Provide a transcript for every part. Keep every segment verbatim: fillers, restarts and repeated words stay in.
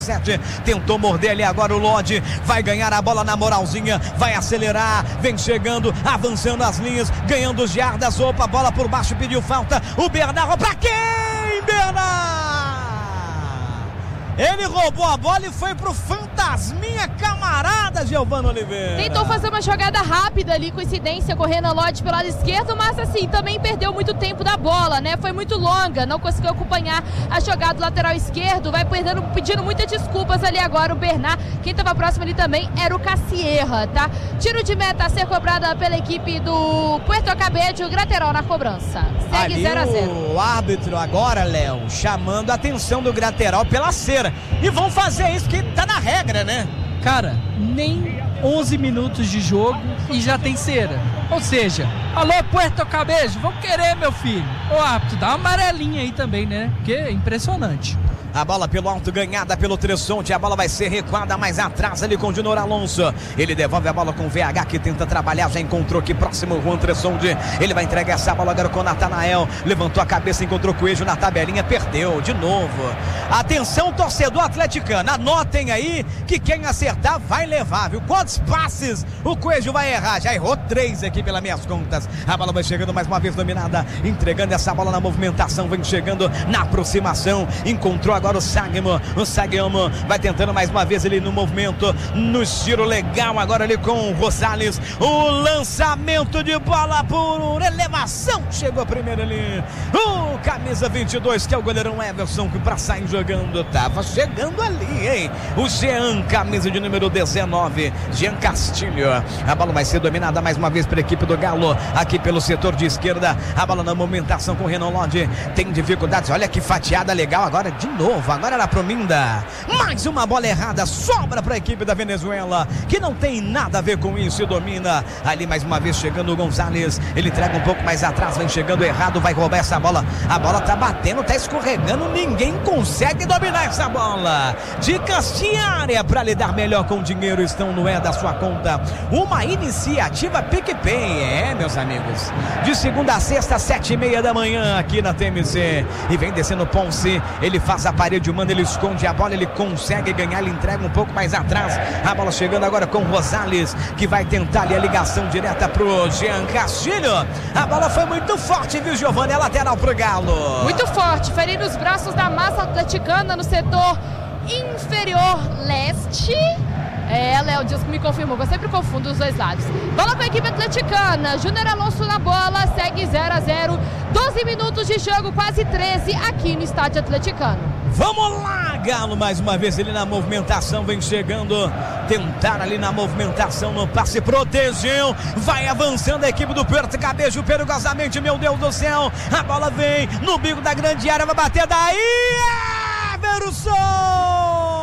Tentou morder ali agora o Lodi, vai ganhar a bola na moralzinha, vai acelerar, vem chegando, avançando as linhas, ganhando os jardas, opa, bola por baixo, pediu falta, o Bernardo, pra quem, Bernardo? Ele roubou a bola e foi pro fantasminha camarada Giovana Oliveira. Tentou fazer uma jogada rápida ali, coincidência, correndo a Lodi pelo lado esquerdo, mas assim, também perdeu muito tempo da bola, né? Foi muito longa, não conseguiu acompanhar a jogada do lateral esquerdo, vai perdendo, pedindo muitas desculpas ali agora o Bernard. Quem estava próximo ali também era o Cassierra, tá? Tiro de meta a ser cobrada pela equipe do Puerto Cabello, Graterol na cobrança. Segue zero a zero. O árbitro agora, Léo, chamando a atenção do Graterol pela cera. E vão fazer isso que tá na regra, né? Cara, nem onze minutos de jogo e já tem cera. Ou seja, alô Puerto Cabello, vamos querer, meu filho. Ô árbitro, dá uma amarelinha aí também, né? Porque é impressionante. A bola pelo alto, ganhada pelo Tresonte. A bola vai ser recuada mais atrás ali com o Júnior Alonso. Ele devolve a bola com o V H, que tenta trabalhar. Já encontrou aqui próximo o Juan Tresonte. Ele vai entregar essa bola agora com o Natanael. Levantou a cabeça, encontrou o Coelho na tabelinha. Perdeu de novo. Atenção, torcedor atleticano. Anotem aí que quem acertar vai levar, viu? Quantos passes o Coelho vai errar? Já errou três aqui pelas minhas contas. A bola vai chegando mais uma vez dominada. Entregando essa bola na movimentação. Vem chegando na aproximação. Encontrou agora o Sagmo, o Sagmo vai tentando mais uma vez ali no movimento, no estilo legal agora ali com o Rosales, o lançamento de bola por elevação, chegou primeiro ali, o camisa vinte e dois, que é o goleirão Everson, que pra sair jogando, tava chegando ali, hein, o Jean, camisa de número dezenove, Jean Castilho. A bola vai ser dominada mais uma vez pela equipe do Galo, aqui pelo setor de esquerda, a bola na movimentação com o Renan Lodi, tem dificuldades, olha que fatiada legal agora de novo. Agora era pro Minda, mais uma bola errada, sobra para a equipe da Venezuela, que não tem nada a ver com isso e domina, ali mais uma vez chegando o Gonzalez, ele entrega um pouco mais atrás, vem chegando errado, vai roubar essa bola, a bola tá batendo, tá escorregando, ninguém consegue dominar essa bola, dicas de área para lidar melhor com o dinheiro estão no é da sua conta, uma iniciativa PicPay, é meus amigos, de segunda a sexta, sete e meia da manhã aqui na T M C, e vem descendo o Ponce, ele faz a parede humana, ele esconde a bola, ele consegue ganhar, ele entrega um pouco mais atrás, a bola chegando agora com o Rosales, que vai tentar ali a ligação direta pro Jean Castilho, a bola foi muito forte, viu, Giovana, é lateral pro Galo. Muito forte, ferindo os braços da massa atleticana no setor inferior leste. É, Léo Dias me confirmou, eu sempre confundo os dois lados. Bola com a equipe atleticana, Júnior Alonso na bola, segue zero a zero, doze minutos de jogo, quase treze aqui no estádio atleticano. Vamos lá, Galo, mais uma vez ele na movimentação, vem chegando, tentar ali na movimentação, no passe, protegeu, vai avançando a equipe do Puerto Cabello perigosamente, meu Deus do céu, a bola vem no bico da grande área, vai bater daí, Everson!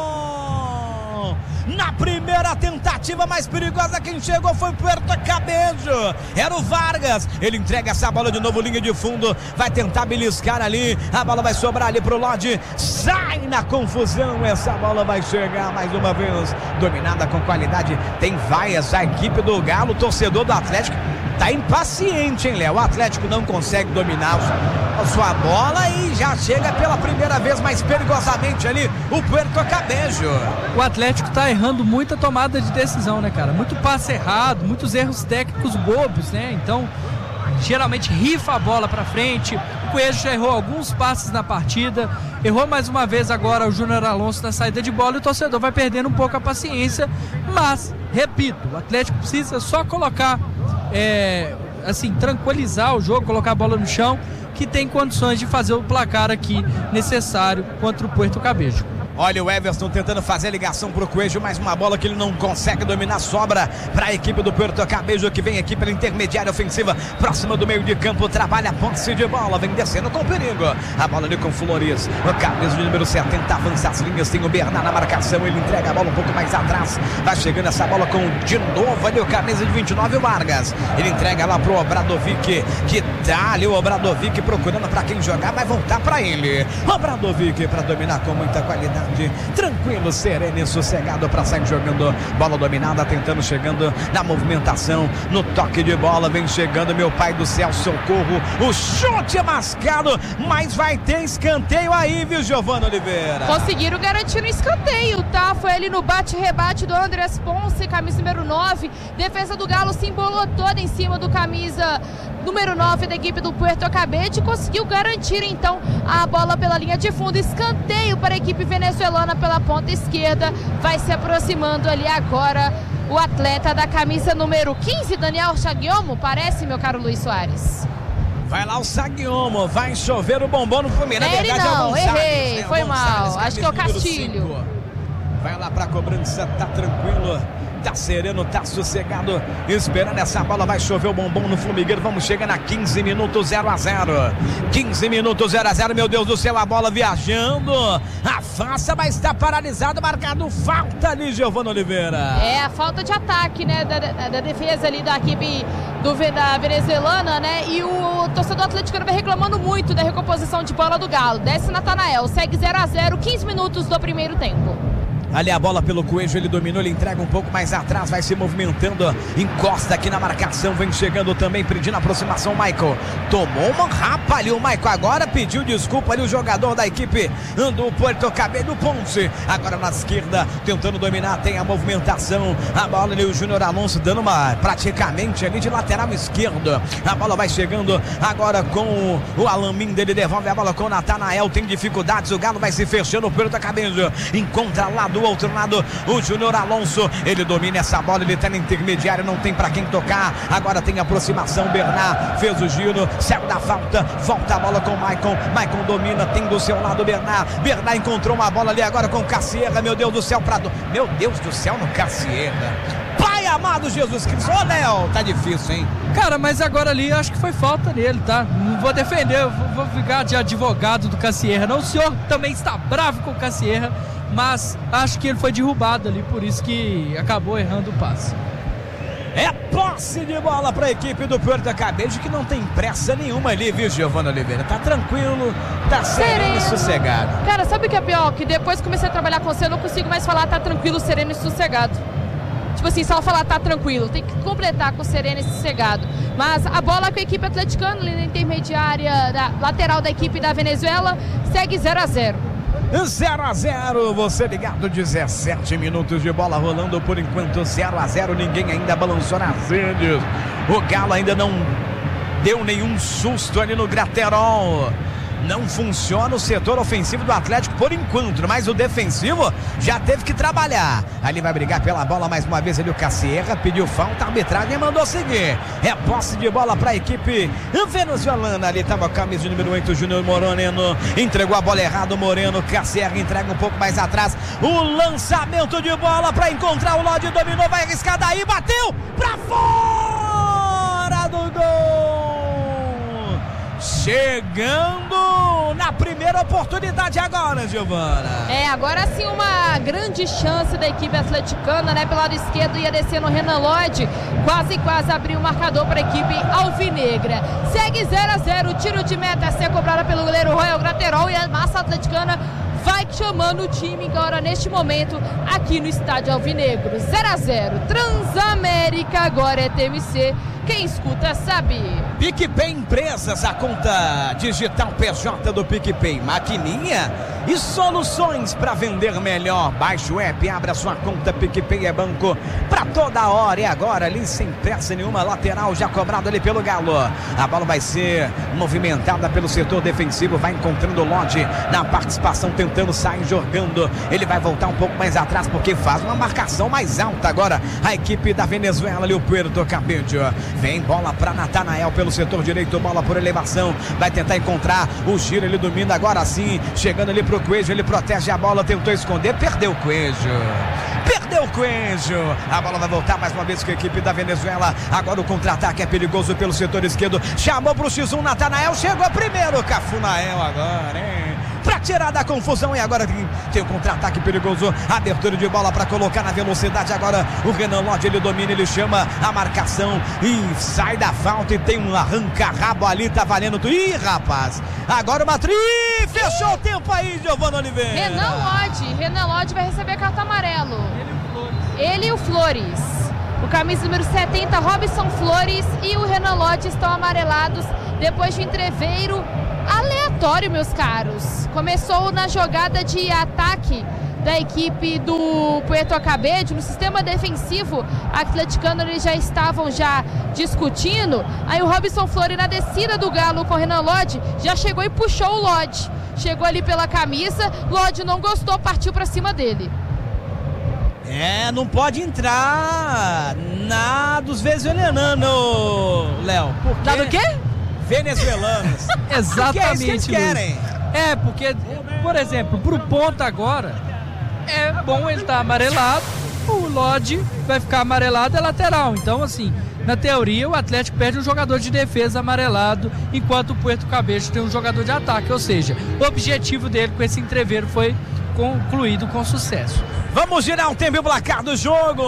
Na primeira tentativa mais perigosa, quem chegou foi o Puerto Cabello, era o Vargas, ele entrega essa bola de novo, linha de fundo, vai tentar beliscar ali, a bola vai sobrar ali pro Lodi, sai na confusão, essa bola vai chegar mais uma vez, dominada com qualidade, tem vaias a equipe do Galo, torcedor do Atlético, tá impaciente, hein, Léo, o Atlético não consegue dominar a sua bola e já chega pela primeira vez mais perigosamente ali, o Puerto Cabello. O Atlético tá errando muita tomada de decisão, né, cara? Muito passe errado, muitos erros técnicos bobos, né? Então, geralmente rifa a bola pra frente. O Coelho já errou alguns passes na partida, errou mais uma vez agora o Júnior Alonso na saída de bola e o torcedor vai perdendo um pouco a paciência, mas, repito, o Atlético precisa só colocar, é, assim, tranquilizar o jogo, colocar a bola no chão, que tem condições de fazer o placar aqui necessário contra o Puerto Cabello. Olha o Everson tentando fazer a ligação pro Coelho, mais uma bola que ele não consegue dominar, sobra para a equipe do Puerto Cabello, que vem aqui pela intermediária ofensiva, próxima do meio de campo, trabalha a posse de bola, vem descendo com perigo, a bola ali com Flores, o camisa de número setenta, avança as linhas, tem o Bernard na marcação, ele entrega a bola um pouco mais atrás, vai chegando essa bola com de novo ali o camisa de vinte e nove, o Vargas, ele entrega lá pro Obradovic, que tá ali o Obradovic procurando para quem jogar, vai voltar para ele, Obradovic para dominar com muita qualidade, tranquilidade, tranquilo, sereno e sossegado para sair jogando. Bola dominada, tentando, chegando na movimentação, no toque de bola, vem chegando, meu pai do céu, socorro, o chute mascado, mas vai ter escanteio aí, viu, Giovana Oliveira? Conseguiram garantir o escanteio, tá? Foi ali no bate-rebate do Andrés Ponce, camisa número nove, defesa do Galo se embolou toda em cima do camisa número nove da equipe do Puerto Cabete, conseguiu garantir então a bola pela linha de fundo, escanteio para a equipe venezuelana pela ponta esquerda, vai se aproximando ali agora o atleta da camisa número quinze, Daniel Saguiomo, parece, meu caro Luiz Soares. Vai lá o Saguiomo, vai chover o bombom no Fluminense. Na verdade não, é o Gonçalves, errei, né? Foi Gonçalves, mal, acho que é o Castilho. Vai lá pra cobrança, tá tranquilo, tá sereno, tá sossegado, esperando essa bola, vai chover o bombom no Flumigueiro, vamos chegar na quinze minutos, zero a zero, quinze minutos, zero a zero, meu Deus do céu, a bola viajando, a faça vai estar paralisada, marcado falta ali, Giovana Oliveira. É, a falta de ataque, né, da, da, da defesa ali da equipe do, da venezuelana, né, e o torcedor atleticano vai reclamando muito da recomposição de bola do Galo, desce Natanael, segue zero a zero, quinze minutos do primeiro tempo. Ali a bola pelo Coelho, ele dominou, ele entrega um pouco mais atrás, vai se movimentando, encosta aqui na marcação, vem chegando também, pedindo aproximação, Michael, tomou uma rapa ali o Michael, agora pediu desculpa ali o jogador da equipe do Puerto Cabello, Ponce, agora na esquerda, tentando dominar, tem a movimentação, a bola ali o Júnior Alonso dando uma, praticamente ali de lateral esquerdo, a bola vai chegando agora com o Alamin, ele devolve a bola com o Natanael, tem dificuldades, o Galo vai se fechando, o Puerto Cabello encontra lá do outro lado o Júnior Alonso, ele domina essa bola, ele tá na intermediária, não tem pra quem tocar, agora tem aproximação, Bernard fez o giro, saiu da falta, volta a bola com o Maicon, Maicon domina, tem do seu lado o Bernard, Bernard encontrou uma bola ali agora com o Cassierra, meu Deus do céu, pra do... meu Deus do céu no Cassierra, Pai amado Jesus Cristo, ô Léo, tá difícil, hein? Cara, mas agora ali acho que foi falta nele, tá? Não vou defender, eu vou, vou ficar de advogado do Cassierra, não, o senhor também está bravo com o Cassierra, mas acho que ele foi derrubado ali, por isso que acabou errando o passe. É posse de bola para a equipe do Puerto Cabello, que não tem pressa nenhuma ali, viu, Giovana Oliveira? Tá tranquilo, tá sereno e sossegado. Cara, sabe o que é pior? Que depois que comecei a trabalhar com você, eu não consigo mais falar tá tranquilo, sereno e sossegado. Tipo assim, só falar tá tranquilo, tem que completar com sereno e sossegado. Mas a bola com a equipe atleticana, ali na intermediária, da lateral da equipe da Venezuela, segue zero a zero. zero a zero, você ligado, dezessete minutos de bola rolando por enquanto, zero a zero, ninguém ainda balançou nas redes, o Galo ainda não deu nenhum susto ali no Graterol, não funciona o setor ofensivo do Atlético por enquanto, mas o defensivo já teve que trabalhar. Ali vai brigar pela bola mais uma vez ali o Cassierra, pediu falta, a arbitragem mandou seguir. É posse de bola para a equipe venezuelana. Ali estava a camisa número oito, Júnior Moreno, entregou a bola errada, o Moreno, Cassierra entrega um pouco mais atrás, o lançamento de bola para encontrar o Lodi, dominou, vai arriscar daí, bateu para fora do gol. Chegando na primeira oportunidade agora, Giovana. É, agora sim uma grande chance da equipe atleticana, né? Pelo lado esquerdo ia descendo o Renan Lodi, quase, quase abriu o marcador para a equipe alvinegra. Segue zero a zero, tiro de meta a ser cobrada pelo goleiro Royal Graterol e a massa atleticana vai chamando o time agora neste momento aqui no estádio alvinegro. zero a zero, Transamérica, agora é T M C. Quem escuta sabe. PicPay Empresas, a conta digital P J do PicPay, maquininha e soluções para vender melhor. Baixe o app, abra sua conta, PicPay é banco para toda hora. E agora ali sem pressa nenhuma, lateral já cobrado ali pelo Galo. A bola vai ser movimentada pelo setor defensivo, vai encontrando o Lodi na participação, tentando sair jogando. Ele vai voltar um pouco mais atrás porque faz uma marcação mais alta agora. A equipe da Venezuela ali, o Puerto Cabello. Vem bola para Natanael pelo setor direito, bola por elevação, vai tentar encontrar o giro, ele domina agora sim, chegando ali pro Coelho, ele protege a bola, tentou esconder, perdeu o Coelho, perdeu o Coelho, a bola vai voltar mais uma vez com a equipe da Venezuela, agora o contra-ataque é perigoso pelo setor esquerdo, chamou pro X um, Natanael, chegou primeiro, Cafunael agora, hein? Pra pra tirar da confusão. E agora tem, tem um contra-ataque perigoso. Abertura de bola pra colocar na velocidade. Agora o Renan Lodge, ele domina, ele chama a marcação e sai da falta. E tem um arranca-rabo ali, tá valendo tudo. Ih, rapaz, agora o Matri fechou o tempo aí, Giovana Oliveira. Renan Lodge, Renan Lodge vai receber cartão amarelo. Ele e o Flores. O camisa número setenta, Robson Flores, e o Renan Lodge estão amarelados depois de um entreveiro aleatório, meus caros. Começou na jogada de ataque da equipe do Puerto Cabello, no sistema defensivo atleticano. Eles já estavam já discutindo. Aí o Robson Flores, na descida do Galo com o Renan Lodge, já chegou e puxou o Lodge. Chegou ali pela camisa, Lodge não gostou, partiu pra cima dele. É, não pode entrar na dos venezuelanos, Léo. Tá do quê? Venezuelanos. Exatamente. Porque é isso que eles querem. É, porque, por exemplo, pro ponta agora, é bom ele estar amarelado, o Lodge vai ficar amarelado, é lateral. Então, assim, na teoria, o Atlético perde um jogador de defesa amarelado, enquanto o Puerto Cabello tem um jogador de ataque. Ou seja, o objetivo dele com esse entreveiro foi concluído com sucesso. Vamos girar o tempo e o placar do jogo.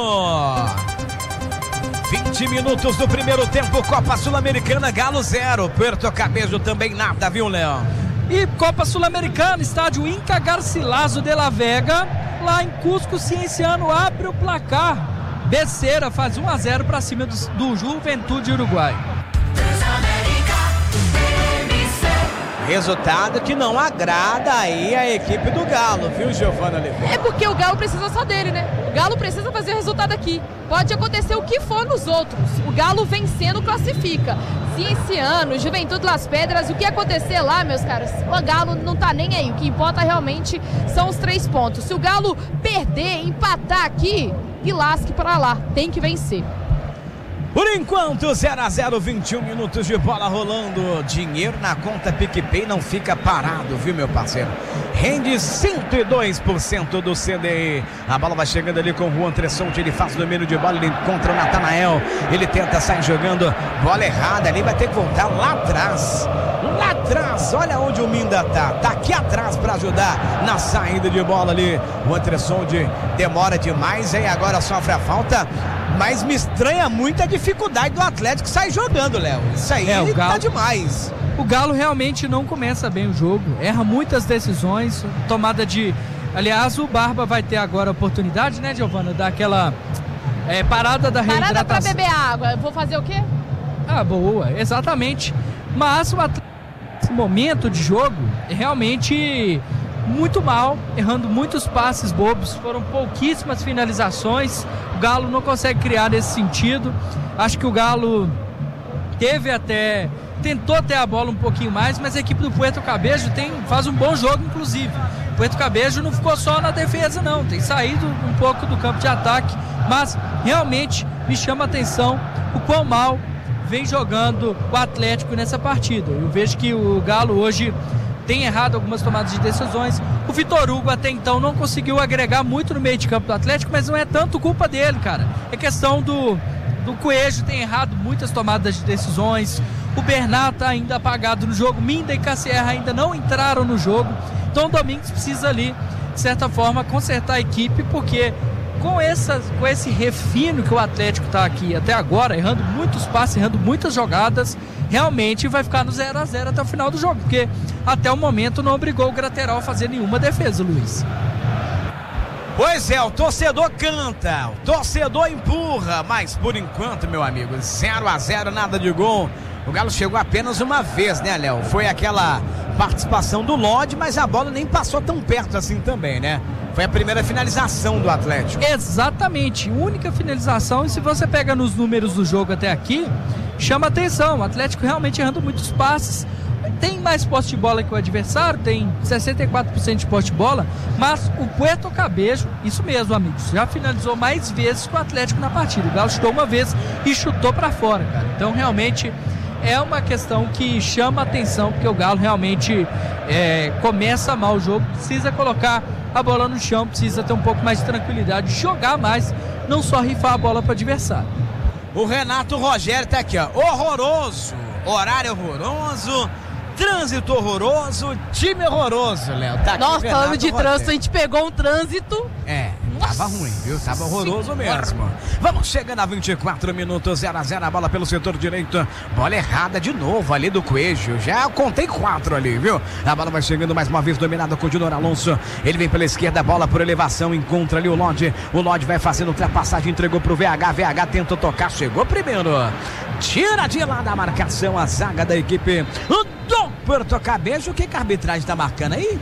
vinte minutos do primeiro tempo, Copa Sul-Americana, Galo zero, Puerto Cabello também nada, viu, Léo? E Copa Sul-Americana, estádio Inca Garcilaso de la Vega, lá em Cusco, Cienciano abre o placar. Becerra faz um a zero para cima do, do Juventude Uruguai. Resultado que não agrada aí a equipe do Galo, viu, Giovana Oliveira? É porque o Galo precisa só dele, né? O Galo precisa fazer o resultado aqui. Pode acontecer o que for nos outros. O Galo vencendo classifica. Cienciano, Juventude Las Pedras, o que acontecer lá, meus caros, o Galo não tá nem aí. O que importa realmente são os três pontos. Se o Galo perder, empatar aqui, e lasque pra lá. Tem que vencer. Por enquanto, zero a zero, vinte e um minutos de bola rolando. Dinheiro na conta PicPay não fica parado, viu, meu parceiro? Rende cento e dois por cento do C D I. A bola vai chegando ali com o Juan Tressolti. Ele faz o domínio de bola, ele encontra o Natanael. Ele tenta sair jogando. Bola errada ali, vai ter que voltar lá atrás. Lá atrás, olha onde o Minda tá. Tá aqui atrás para ajudar na saída de bola ali. Juan Tressolti demora demais, aí agora sofre a falta. Mas me estranha muito a dificuldade do Atlético sair jogando, Léo. Isso aí é, o Galo, tá demais. O Galo realmente não começa bem o jogo, erra muitas decisões, tomada de... Aliás, o Barba vai ter agora a oportunidade, né, Giovana, daquela é, parada da reidratação. Parada pra beber água. Vou fazer o quê? Ah, boa, exatamente. Mas o Atlético, nesse momento de jogo, é realmente muito mal, errando muitos passes bobos, foram pouquíssimas finalizações. O Galo não consegue criar nesse sentido. Acho que o Galo teve até, tentou ter a bola um pouquinho mais, mas a equipe do Puerto Cabello tem, faz um bom jogo, inclusive. O Puerto Cabello não ficou só na defesa, não, tem saído um pouco do campo de ataque, mas realmente me chama a atenção o quão mal vem jogando o Atlético nessa partida. Eu vejo que o Galo hoje tem errado algumas tomadas de decisões. O Vitor Hugo até então não conseguiu agregar muito no meio de campo do Atlético, mas não é tanto culpa dele, cara. É questão do, do Coelho, tem errado muitas tomadas de decisões. O Bernat tá ainda apagado no jogo. Minda e Cassierra ainda não entraram no jogo. Então o Domingos precisa ali, de certa forma, consertar a equipe, porque com, essa, com esse refino que o Atlético está aqui até agora, errando muitos passes, errando muitas jogadas, realmente vai ficar no zero a zero até o final do jogo, porque até o momento não obrigou o Graterol a fazer nenhuma defesa, Luiz. Pois é, o torcedor canta, o torcedor empurra, mas por enquanto, meu amigo, zero a zero, nada de gol. O Galo chegou apenas uma vez, né, Léo? Foi aquela participação do Lodge, mas a bola nem passou tão perto assim também, né? Foi a primeira finalização do Atlético. Exatamente, única finalização. E se você pega nos números do jogo até aqui, chama atenção, o Atlético realmente errando muitos passes. Tem mais posse de bola que o adversário, tem sessenta e quatro por cento de posse de bola, mas o Puerto Cabello, isso mesmo, amigos, já finalizou mais vezes que o Atlético na partida. O Galo chutou uma vez e chutou para fora, cara. Então realmente é uma questão que chama atenção, porque o Galo realmente é, começa mal o jogo, precisa colocar a bola no chão, precisa ter um pouco mais de tranquilidade, jogar mais, não só rifar a bola para o adversário. O Renato Rogério tá aqui, ó, horroroso, horário horroroso, Trânsito horroroso, time horroroso, Léo. Tá aqui Nossa, falando de Rogério. trânsito, a gente pegou um trânsito. É, Nossa tava ruim, viu? Tava horroroso senhora. mesmo. Vamos chegando a vinte e quatro minutos, zero a zero, a bola pelo setor direito. Bola errada de novo ali do Coelho. Já contei quatro ali, viu? A bola vai chegando mais uma vez, dominada com o Júnior Alonso. Ele vem pela esquerda, bola por elevação, encontra ali o Lodge. O Lodge vai fazendo ultrapassagem, entregou pro V H. V H tenta tocar, chegou primeiro. Tira de lá da marcação a zaga da equipe do Puerto Cabello. O que, que a arbitragem tá marcando aí?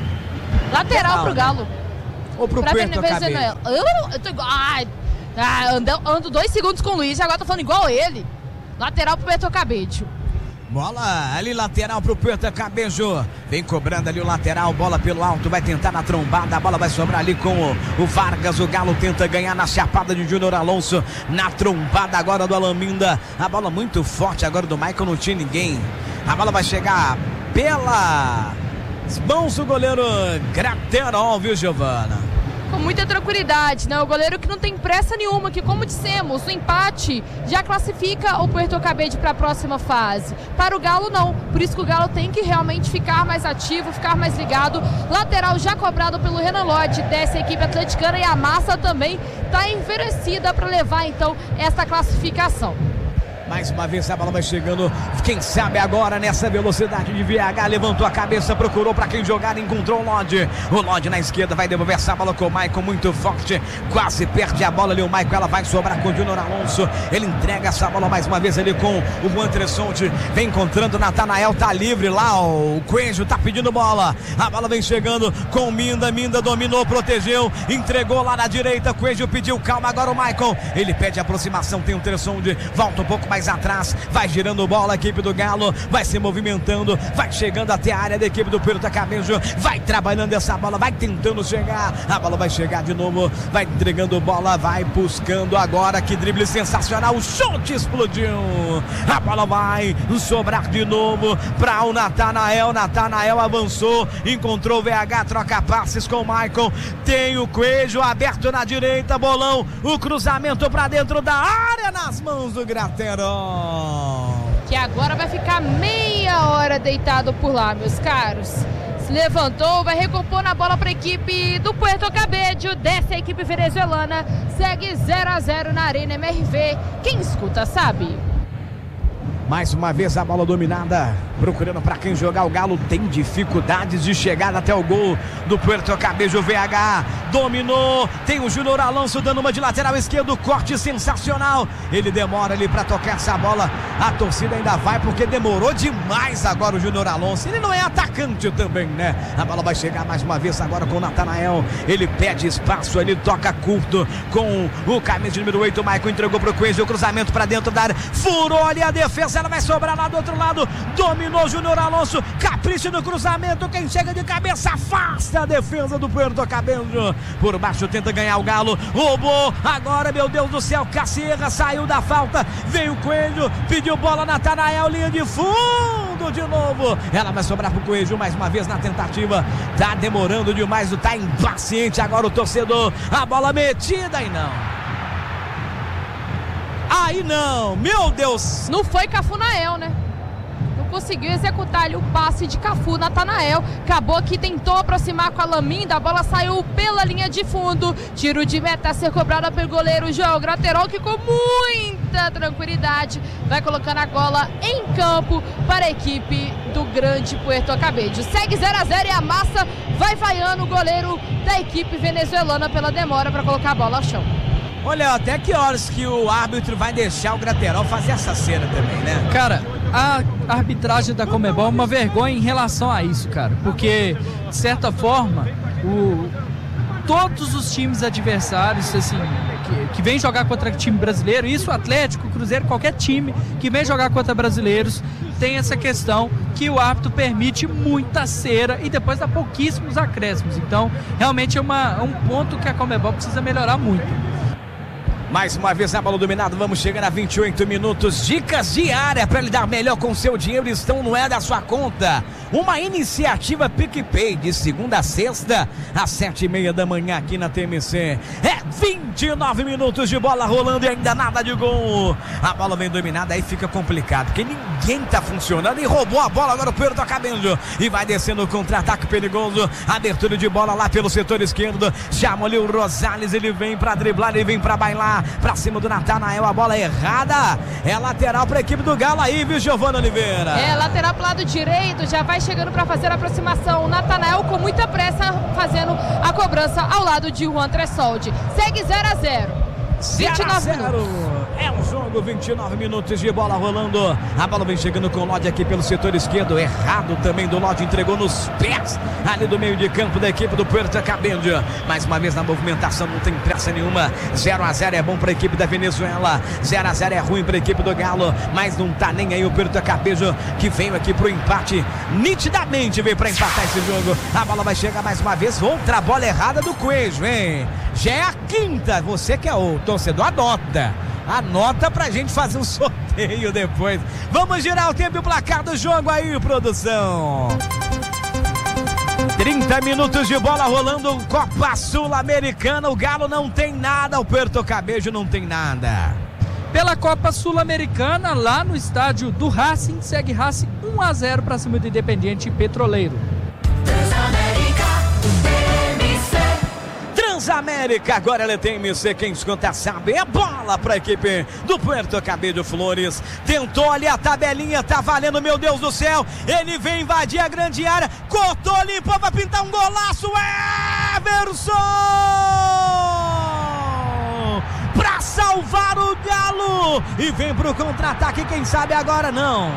Lateral pro Galo. Ou pro Pra Puerto Cabello? Venezuela. Eu, eu tô igual. Ai, ah, ando, ando dois segundos com o Luiz e agora tô falando igual ele. Lateral pro Puerto Cabello. Bola ali lateral pro Puerto Cabello. Vem cobrando ali o lateral, bola pelo alto, vai tentar na trombada, a bola vai sobrar ali com o, o Vargas. O Galo tenta ganhar na chapada de Júnior Alonso, na trombada agora do Alaminda. A bola muito forte agora do Michael, não tinha ninguém. A bola vai chegar pela mãos do goleiro Graterol, viu, Giovana? Com muita tranquilidade, né? O goleiro que não tem pressa nenhuma, que como dissemos, o empate já classifica o Puerto Cabello para a próxima fase. Para o Galo não, por isso que o Galo tem que realmente ficar mais ativo, ficar mais ligado. Lateral já cobrado pelo Renan Lodge, dessa equipe atleticana, e a massa também está envelhecida para levar então essa classificação. Mais uma vez a bola vai chegando, quem sabe agora nessa velocidade de V H, levantou a cabeça, procurou para quem jogar, encontrou o Lodge. O Lodge na esquerda vai devolver essa bola com o Maicon, muito forte, quase perde a bola ali o Maicon, ela vai sobrar com o Júnior Alonso. Ele entrega essa bola mais uma vez ali com o Antresonte, vem encontrando o Natanael, tá livre lá, o Coelho tá pedindo bola. A bola vem chegando com o Minda, Minda dominou, protegeu, entregou lá na direita, Coelho pediu calma, agora o Maicon, ele pede aproximação, tem o Antresonte, volta um pouco mais mais atrás, vai girando bola a equipe do Galo, vai se movimentando, vai chegando até a área da equipe do Puerto Cabello, vai trabalhando essa bola, vai tentando chegar, a bola vai chegar de novo, vai entregando bola, vai buscando agora, que drible sensacional, o chute explodiu, a bola vai sobrar de novo para o Natanael. Natanael avançou, encontrou o V H, troca passes com o Michael, tem o Coelho aberto na direita, bolão, o cruzamento para dentro da área nas mãos do Graterol, que agora vai ficar meia hora deitado por lá, meus caros. Se levantou, vai recompor na bola para a equipe do Puerto Cabello, dessa equipe venezuelana. Segue zero a zero na Arena M R V. Quem escuta sabe. Mais uma vez a bola dominada, procurando para quem jogar. O Galo tem dificuldades de chegar até o gol do Puerto Cabello. V H dominou, tem o Júnior Alonso dando uma de lateral esquerdo, corte sensacional. Ele demora ali para tocar essa bola, a torcida ainda vai porque demorou demais agora o Júnior Alonso. Ele não é atacante também, né? A bola vai chegar mais uma vez agora com o Natanael, ele pede espaço, ele toca curto com o camisa número oito, o Michael entregou pro Coelho, o cruzamento para dentro da área, furou ali a defesa, ela vai sobrar lá do outro lado, dominou o Júnior Alonso, capricha no cruzamento, quem chega de cabeça afasta a defesa do Puerto Cabello, por baixo tenta ganhar o Galo, roubou, agora meu Deus do céu, Cacierra saiu da falta, veio o Coelho, pediu bola, Natanael, linha de fundo de novo, ela vai sobrar pro Coelho mais uma vez na tentativa, tá demorando demais, tá impaciente agora o torcedor, a bola metida e não. Aí não, meu Deus! Não foi Cafunael, né? Não conseguiu executar ali o passe de Cafu. Natanael acabou que tentou aproximar com a Laminda, a bola saiu pela linha de fundo. Tiro de meta a ser cobrado pelo goleiro João Graterol, que com muita tranquilidade vai colocando a bola em campo para a equipe do grande Puerto Cabello. Segue zero a zero e a massa vai vaiando o goleiro da equipe venezuelana pela demora para colocar a bola ao chão. Olha, até que horas que o árbitro vai deixar o Graterol fazer essa cena também, né? Cara, a arbitragem da Conmebol é uma vergonha em relação a isso, cara. Porque, de certa forma, o, todos os times adversários, assim, que, que vem jogar contra time brasileiro, isso, Atlético, Cruzeiro, qualquer time que vem jogar contra brasileiros, tem essa questão que o árbitro permite muita cera e depois dá pouquíssimos acréscimos. Então, realmente é uma, um ponto que a Conmebol precisa melhorar muito. Mais uma vez a bola dominada, vamos chegar a vinte e oito minutos. Dicas diárias para lidar melhor com o seu dinheiro estão no É da Sua Conta. Uma iniciativa PicPay de segunda a sexta, às sete e meia da manhã aqui na T M C. É vinte e nove minutos de bola rolando e ainda nada de gol. A bola vem dominada, aí fica complicado, porque ninguém tá funcionando e roubou a bola agora o Puerto Cabello. E vai descendo o contra-ataque perigoso. Abertura de bola lá pelo setor esquerdo. Chama ali o Rosales, ele vem pra driblar, ele vem pra bailar. Pra cima do Natanael, a bola é errada. É lateral pra equipe do Galo aí, viu, Giovana Oliveira? É, lateral pro lado direito, já vai chegando pra fazer a aproximação. O Natanael com muita pressa fazendo a cobrança ao lado de Juan Tressoldi. Segue zero a zero. vinte e nove minutos. É um jogo, vinte e nove minutos de bola rolando. A bola vem chegando com o Lodi aqui pelo setor esquerdo. Errado também do Lodi, entregou nos pés ali do meio de campo da equipe do Puerto Cabello. Mais uma vez na movimentação, não tem pressa nenhuma. zero a zero é bom para a equipe da Venezuela. zero a zero é ruim para a equipe do Galo. Mas não tá nem aí o Puerto Cabello, que veio aqui pro empate. Nitidamente veio para empatar esse jogo. A bola vai chegar mais uma vez. Outra bola errada do Coelho, hein? Já é a quinta. Você que é o torcedor, anota. Anota pra gente fazer um sorteio depois. Vamos girar o tempo e o placar do jogo aí, produção. trinta minutos de bola rolando, Copa Sul-Americana. O Galo não tem nada, o Puerto Cabello não tem nada. Pela Copa Sul-Americana, lá no estádio do Racing, segue Racing um a zero pra cima do Independiente Petroleiro. Transamérica, agora ela tem M C, quem escuta sabe, é bola para a equipe do Puerto Cabello Flores. Tentou ali a tabelinha, tá valendo, meu Deus do céu. Ele vem invadir a grande área, cortou, limpou, vai pintar um golaço. Everson! Para salvar o Galo. E vem pro contra-ataque, quem sabe agora não.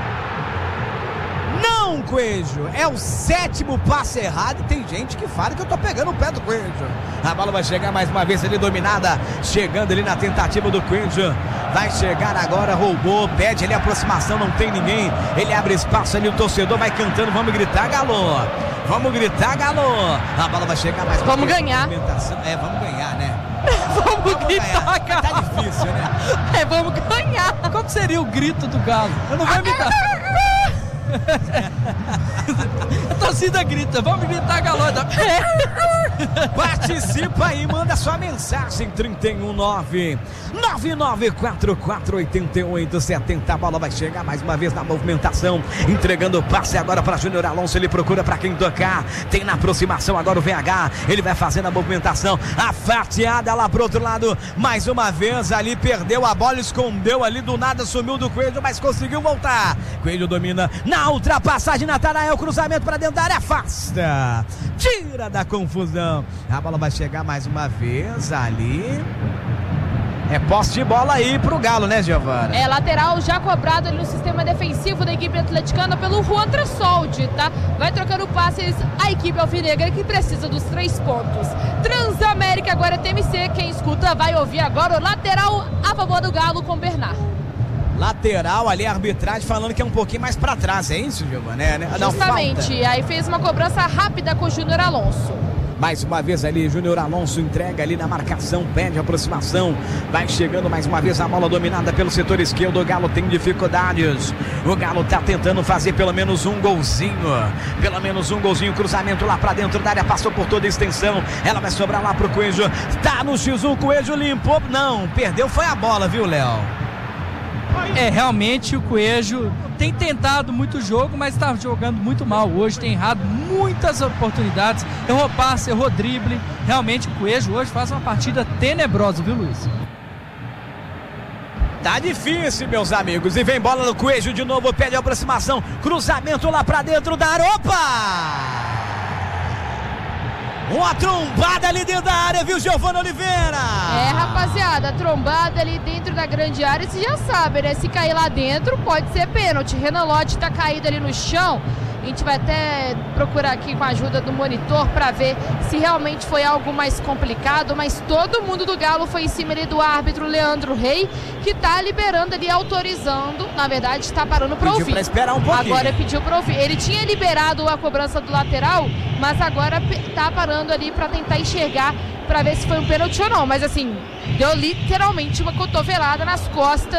Não, Coelho, é o sétimo passe errado e tem gente que fala que eu tô pegando o pé do Coelho. A bola vai chegar mais uma vez ali dominada, chegando ali na tentativa do Coelho. Vai chegar agora, roubou, pede ali a aproximação, não tem ninguém. Ele abre espaço ali, o torcedor vai cantando, vamos gritar, Galo. Vamos gritar, Galo. A bola vai chegar mais uma vamos vez. Ganhar. É, vamos ganhar, né? Vamos, vamos gritar, Galo. Tá difícil, né? É, vamos ganhar. Como seria o grito do Galo? Eu não vou imitar. A torcida grita, vamos gritar, Galota. Participa aí, manda sua mensagem. Trinta e um nove nove nove quatro quatro oito oito sete zero. A bola vai chegar mais uma vez na movimentação, entregando o passe agora para Júnior Alonso. Ele procura para quem tocar, tem na aproximação agora o V H. Ele vai fazendo a movimentação, a fatiada lá pro outro lado, mais uma vez ali, perdeu a bola, escondeu ali, do nada sumiu do Coelho, mas conseguiu voltar. Coelho domina na ultrapassagem, Natanael, cruzamento para dentro da área, afasta, tira da confusão. A bola vai chegar mais uma vez ali. É posse de bola aí pro Galo, né, Giovana? É lateral já cobrado ali no sistema defensivo da equipe atleticana pelo Juan Tressoldi, tá? Vai trocando passes a equipe alvinegra que precisa dos três pontos. Transamérica agora é T M C, quem escuta vai ouvir agora o lateral a favor do Galo com Bernard. Lateral ali, a arbitragem falando que é um pouquinho mais pra trás, é isso, Giovana? É, né? Justamente, Não, aí fez uma cobrança rápida com o Júnior Alonso. Mais uma vez ali, Júnior Alonso entrega ali na marcação, pede aproximação, vai chegando mais uma vez a bola dominada pelo setor esquerdo. O Galo tem dificuldades, o Galo tá tentando fazer pelo menos um golzinho, pelo menos um golzinho, cruzamento lá pra dentro da área, passou por toda a extensão, ela vai sobrar lá pro Coelho, tá no X um, Coelho limpou, não, perdeu foi a bola, viu, Léo? É, realmente o Coelho tem tentado muito jogo, mas está jogando muito mal hoje, tem errado muitas oportunidades, errou passe, errou drible. Realmente o Coelho hoje faz uma partida tenebrosa, viu, Luiz? Tá difícil, meus amigos, e vem bola no Coelho de novo, pede a aproximação, cruzamento lá pra dentro da área, opa! Uma trombada ali dentro da área, viu, Giovana Oliveira? É, rapaziada, trombada ali dentro da grande área, você já sabe, né? Se cair lá dentro, pode ser pênalti. Renan Lodge tá caído ali no chão. A gente vai até procurar aqui com a ajuda do monitor para ver se realmente foi algo mais complicado, mas todo mundo do Galo foi em cima ali do árbitro Leandro Rei, que tá liberando ali, autorizando, na verdade está parando para ouvir. Pediu para esperar um pouquinho. Agora pediu para ouvir. Ele tinha liberado a cobrança do lateral, mas agora tá parando ali para tentar enxergar, para ver se foi um pênalti ou não. Mas assim, deu literalmente uma cotovelada nas costas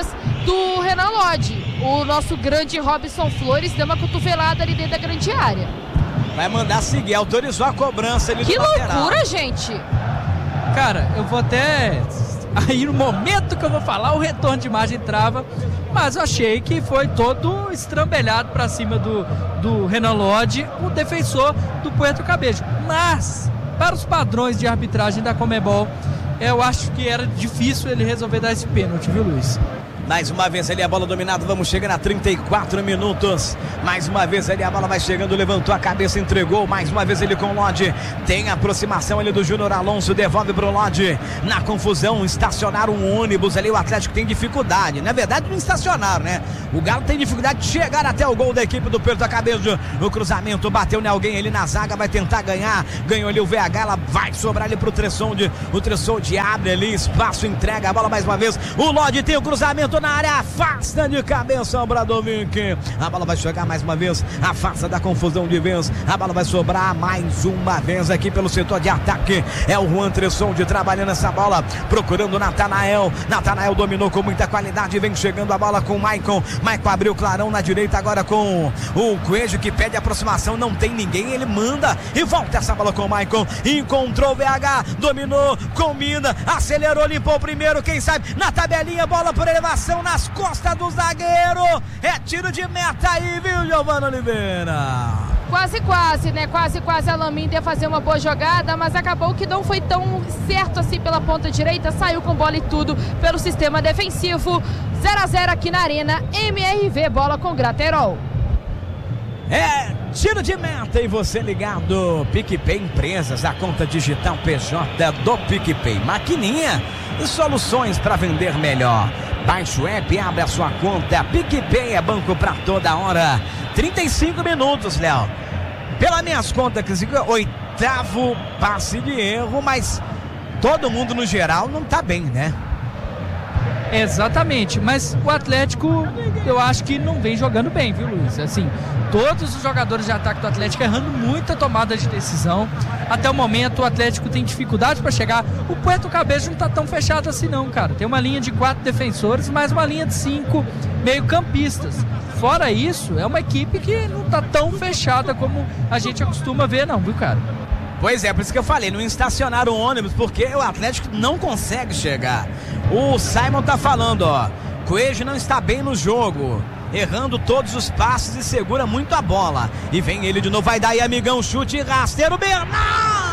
do Renan Lodge. O nosso grande Robson Flores deu uma cotovelada ali dentro da grande área. Vai mandar seguir, autorizou a cobrança ali do Que lateral. loucura, gente! Cara, eu vou até... Aí no momento que eu vou falar, o retorno de imagem trava, mas eu achei que foi todo estrambelhado pra cima do, do Renan Lodge, o defensor do Puerto Cabello. Mas, para os padrões de arbitragem da Conmebol, eu acho que era difícil ele resolver dar esse pênalti, viu, Luiz? Mais uma vez ali a bola dominada, vamos chegando a trinta e quatro minutos. Mais uma vez ali a bola vai chegando, levantou a cabeça, entregou. Mais uma vez ele com o Lodge. Tem a aproximação ali do Júnior Alonso, devolve pro Lodge. Na confusão, estacionaram um ônibus ali, o Atlético tem dificuldade. Na verdade não estacionaram, né? O Galo tem dificuldade de chegar até o gol da equipe do Puerto Cabello. O cruzamento bateu em alguém ali na zaga, vai tentar ganhar. Ganhou ali o V H, ela vai sobrar ali pro Tressonde. O Tressonde abre ali, espaço, entrega a bola mais uma vez. O Lodge tem o cruzamento na área, afasta de cabeça o Bradovic. A bola vai chegar mais uma vez, afasta da confusão de vez. A bola vai sobrar mais uma vez aqui pelo setor de ataque. É o Juan Tressonde trabalhando essa bola, procurando o Natanael. Natanael dominou com muita qualidade, vem chegando a bola com o Maicon. Maicon abriu clarão na direita agora com o Coelho, que pede aproximação, não tem ninguém, ele manda e volta essa bola com o Maicon. Encontrou o V H, dominou, combina, acelerou, limpou o primeiro, quem sabe na tabelinha, bola por elevação nas costas do zagueiro. É tiro de meta aí, viu, Giovana Oliveira? Quase, quase, né? Quase, quase a Lamin ia fazer uma boa jogada, mas acabou que não foi tão certo assim pela ponta direita. Saiu com bola e tudo pelo sistema defensivo. zero a zero aqui na Arena M R V, bola com Graterol. É tiro de meta e você ligado. PicPay Empresas, a conta digital P J do PicPay. Maquininha e soluções para vender melhor. Baixe o app e abre a sua conta. PicPay é banco para toda hora. trinta e cinco minutos, Léo. Pelas minhas contas, oitavo passe de erro, mas todo mundo no geral não tá bem, né? Exatamente, mas o Atlético eu acho que não vem jogando bem, viu, Luiz? Assim, todos os jogadores de ataque do Atlético errando muita tomada de decisão. Até o momento o Atlético tem dificuldade para chegar. O Puerto Cabello não tá tão fechado assim não, cara. Tem uma linha de quatro defensores, mais uma linha de cinco meio campistas. Fora isso, é uma equipe que não tá tão fechada como a gente acostuma ver não, viu, cara? Pois é, por isso que eu falei, não estacionaram o ônibus, porque o Atlético não consegue chegar. O Simon tá falando, ó, Coelho não está bem no jogo, errando todos os passes e segura muito a bola. E vem ele de novo, vai dar aí, amigão, chute rasteiro, Bernard!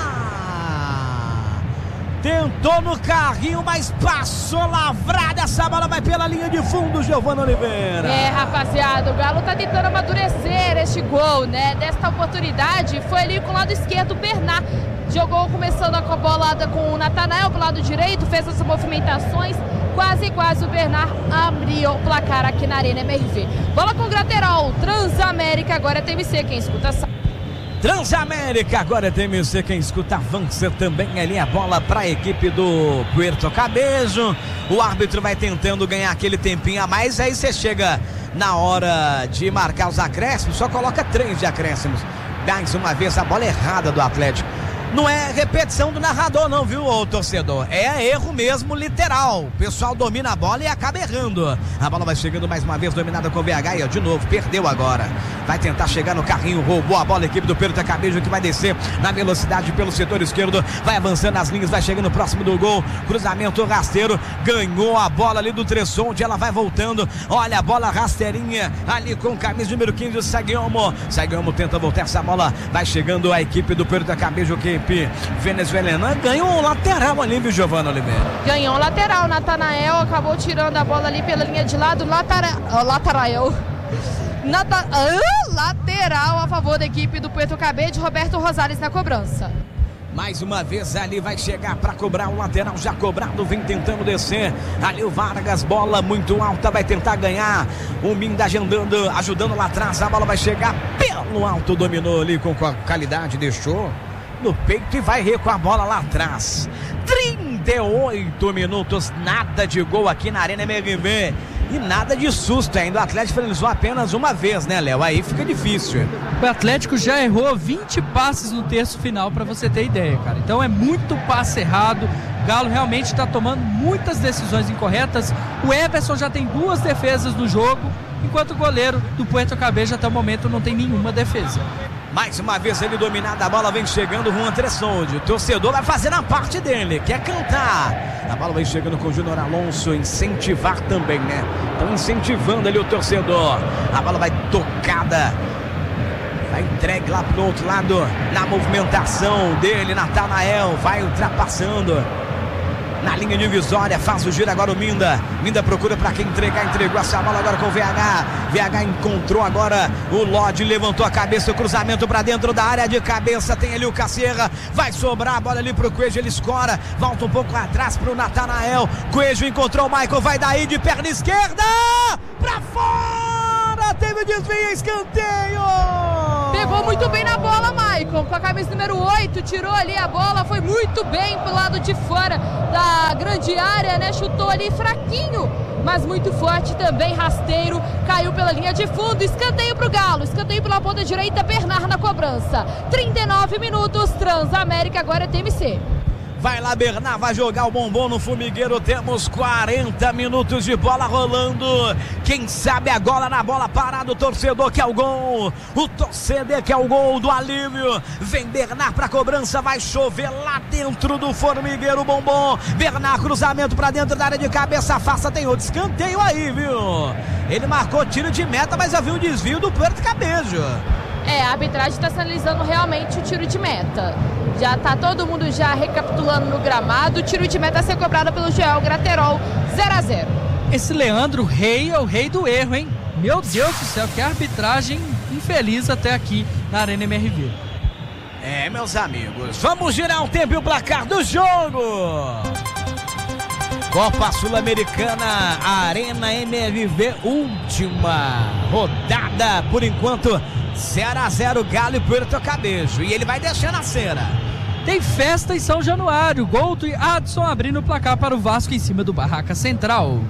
Tentou no carrinho, mas passou lavrada, essa bola vai pela linha de fundo, Giovana Oliveira. É, rapaziada, o Galo tá tentando amadurecer este gol, né? Desta oportunidade, foi ali com o lado esquerdo, o Bernard jogou começando a bolada com o Natanael pro lado direito, fez as movimentações, quase, quase o Bernard abriu o placar aqui na Arena M R V. Bola com o Graterol, Transamérica, agora é T M C, quem escuta sabe. Transamérica, agora é T M C, quem escuta avança também ali a bola para a equipe do Puerto Cabello. O árbitro vai tentando ganhar aquele tempinho a mais, aí você chega na hora de marcar os acréscimos, só coloca três de acréscimos. Mais uma vez a bola errada do Atlético. Não é repetição do narrador não, viu, ô torcedor? É erro mesmo, literal. O pessoal domina a bola e acaba errando. A bola vai chegando mais uma vez, dominada com o V H e de novo, perdeu agora. Vai tentar chegar no carrinho, roubou a bola, a equipe do Puerto Cabello que vai descer na velocidade pelo setor esquerdo. Vai avançando as linhas, vai chegando próximo do gol. Cruzamento rasteiro, ganhou a bola ali do Tressonde, ela vai voltando. Olha a bola rasteirinha ali com o camisa número quinze, o Saguiomo. Saguiomo tenta voltar essa bola, vai chegando a equipe do Puerto Cabello que venezuelana, ganhou um lateral ali, viu, Giovana Oliveira? Ganhou um lateral, Natanael acabou tirando a bola ali pela linha de lado, lateral, oh, lateral, Nata... ah, lateral a favor da equipe do Puerto Cabello, de Roberto Rosales na cobrança. Mais uma vez ali vai chegar para cobrar o lateral já cobrado, vem tentando descer. Ali o Vargas, bola muito alta, vai tentar ganhar. O Minda ajudando, ajudando lá atrás, a bola vai chegar pelo alto, dominou ali com qualidade, deixou no peito e vai recuar a bola lá atrás. trinta e oito minutos, nada de gol aqui na Arena M R V. e nada de susto ainda. O Atlético finalizou apenas uma vez, né, Léo? Aí fica difícil. O Atlético já errou vinte passes no terço final, para você ter ideia, cara. Então é muito passe errado. O Galo realmente está tomando muitas decisões incorretas. O Everson já tem duas defesas no jogo, enquanto o goleiro do Puerto Cabello até o momento não tem nenhuma defesa. Mais uma vez ele dominado, a bola vem chegando, Juan Tressoldi. O torcedor vai fazendo a parte dele, quer cantar. A bola vem chegando com o Júnior Alonso, incentivar também, né? Estão incentivando ali o torcedor. A bola vai tocada, vai entregue lá pro outro lado, na movimentação dele, Natanael, vai ultrapassando na linha divisória, faz o giro agora o Minda. Minda procura para quem entregar, entregou essa bola agora com o V H. V H encontrou agora o Lodi, levantou a cabeça, o cruzamento para dentro da área de cabeça. Tem ali o Cassierra, vai sobrar a bola ali pro Coelho, ele escora, volta um pouco atrás pro Natanael. Coelho encontrou o Michael, vai daí de perna esquerda para fora, teve desvio, escanteio. Pegou muito bem na bola, Maicon, com a camisa número oito, tirou ali a bola, foi muito bem pro lado de fora da grande área, né? Chutou ali fraquinho, mas muito forte também, rasteiro, caiu pela linha de fundo, escanteio pro Galo, escanteio pela ponta direita, Bernard na cobrança. trinta e nove minutos, Transamérica, agora é T M C. Vai lá, Bernard, vai jogar o bombom no formigueiro. Temos quarenta minutos de bola rolando. Quem sabe agora na bola parada, o torcedor quer o gol. O torcedor quer o gol do alívio. Vem Bernard pra cobrança, vai chover lá dentro do formigueiro bombom. Bernard, cruzamento pra dentro da área de cabeça, afasta, tem outro escanteio aí, viu? Ele marcou tiro de meta, mas havia um desvio do Puerto Cabello. É, a arbitragem está sinalizando realmente o tiro de meta. Já tá todo mundo já recapitulando no gramado. O tiro de meta a ser cobrado pelo Joel Graterol, zero a zero. Esse Leandro Rei é o rei do erro, hein? Meu Deus do céu, que arbitragem infeliz até aqui na Arena M R V. É, meus amigos, vamos girar o tempo e o placar do jogo. Copa Sul-Americana, Arena M R V, última rodada, por enquanto zero a zero, Galo e Puerto Cabello, e ele vai deixando a cera. Tem festa em São Januário, gol do Adson abrindo o placar para o Vasco em cima do Barraca Central.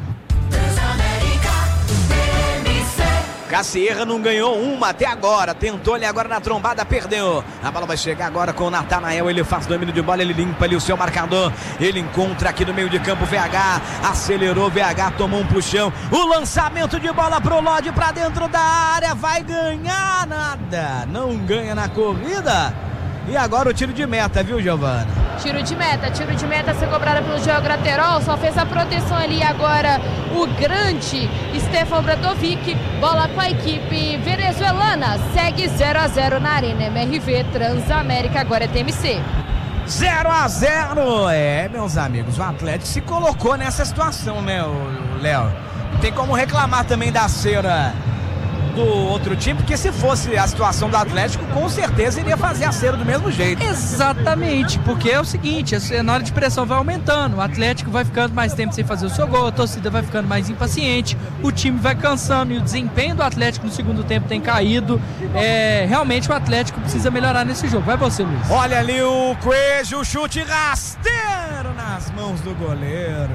Cassierra não ganhou uma até agora, tentou ali agora na trombada, perdeu. A bola vai chegar agora com o Natanael, ele faz domínio de bola, ele limpa ali o seu marcador, ele encontra aqui no meio de campo o V H, acelerou o V H, tomou um puxão, o lançamento de bola pro Lodi, pra dentro da área, vai ganhar nada, não ganha na corrida. E agora o tiro de meta, viu, Giovana? Tiro de meta, tiro de meta a ser cobrada pelo Joel Graterol, só fez a proteção ali agora o grande Stefan Bradovic, bola com a equipe venezuelana, segue zero a zero na Arena M R V, Transamérica, agora é T M C. zero a zero, é, meus amigos, o Atlético se colocou nessa situação, né, o Léo? Não tem como reclamar também da cera do outro time, porque se fosse a situação do Atlético, com certeza iria fazer a cera do mesmo jeito. Exatamente, porque é o seguinte, a cenário de pressão vai aumentando, o Atlético vai ficando mais tempo sem fazer o seu gol, a torcida vai ficando mais impaciente, o time vai cansando e o desempenho do Atlético no segundo tempo tem caído. É, realmente o Atlético precisa melhorar nesse jogo. Vai você, Luiz. Olha ali o Coelho, chute rasteiro nas mãos do goleiro.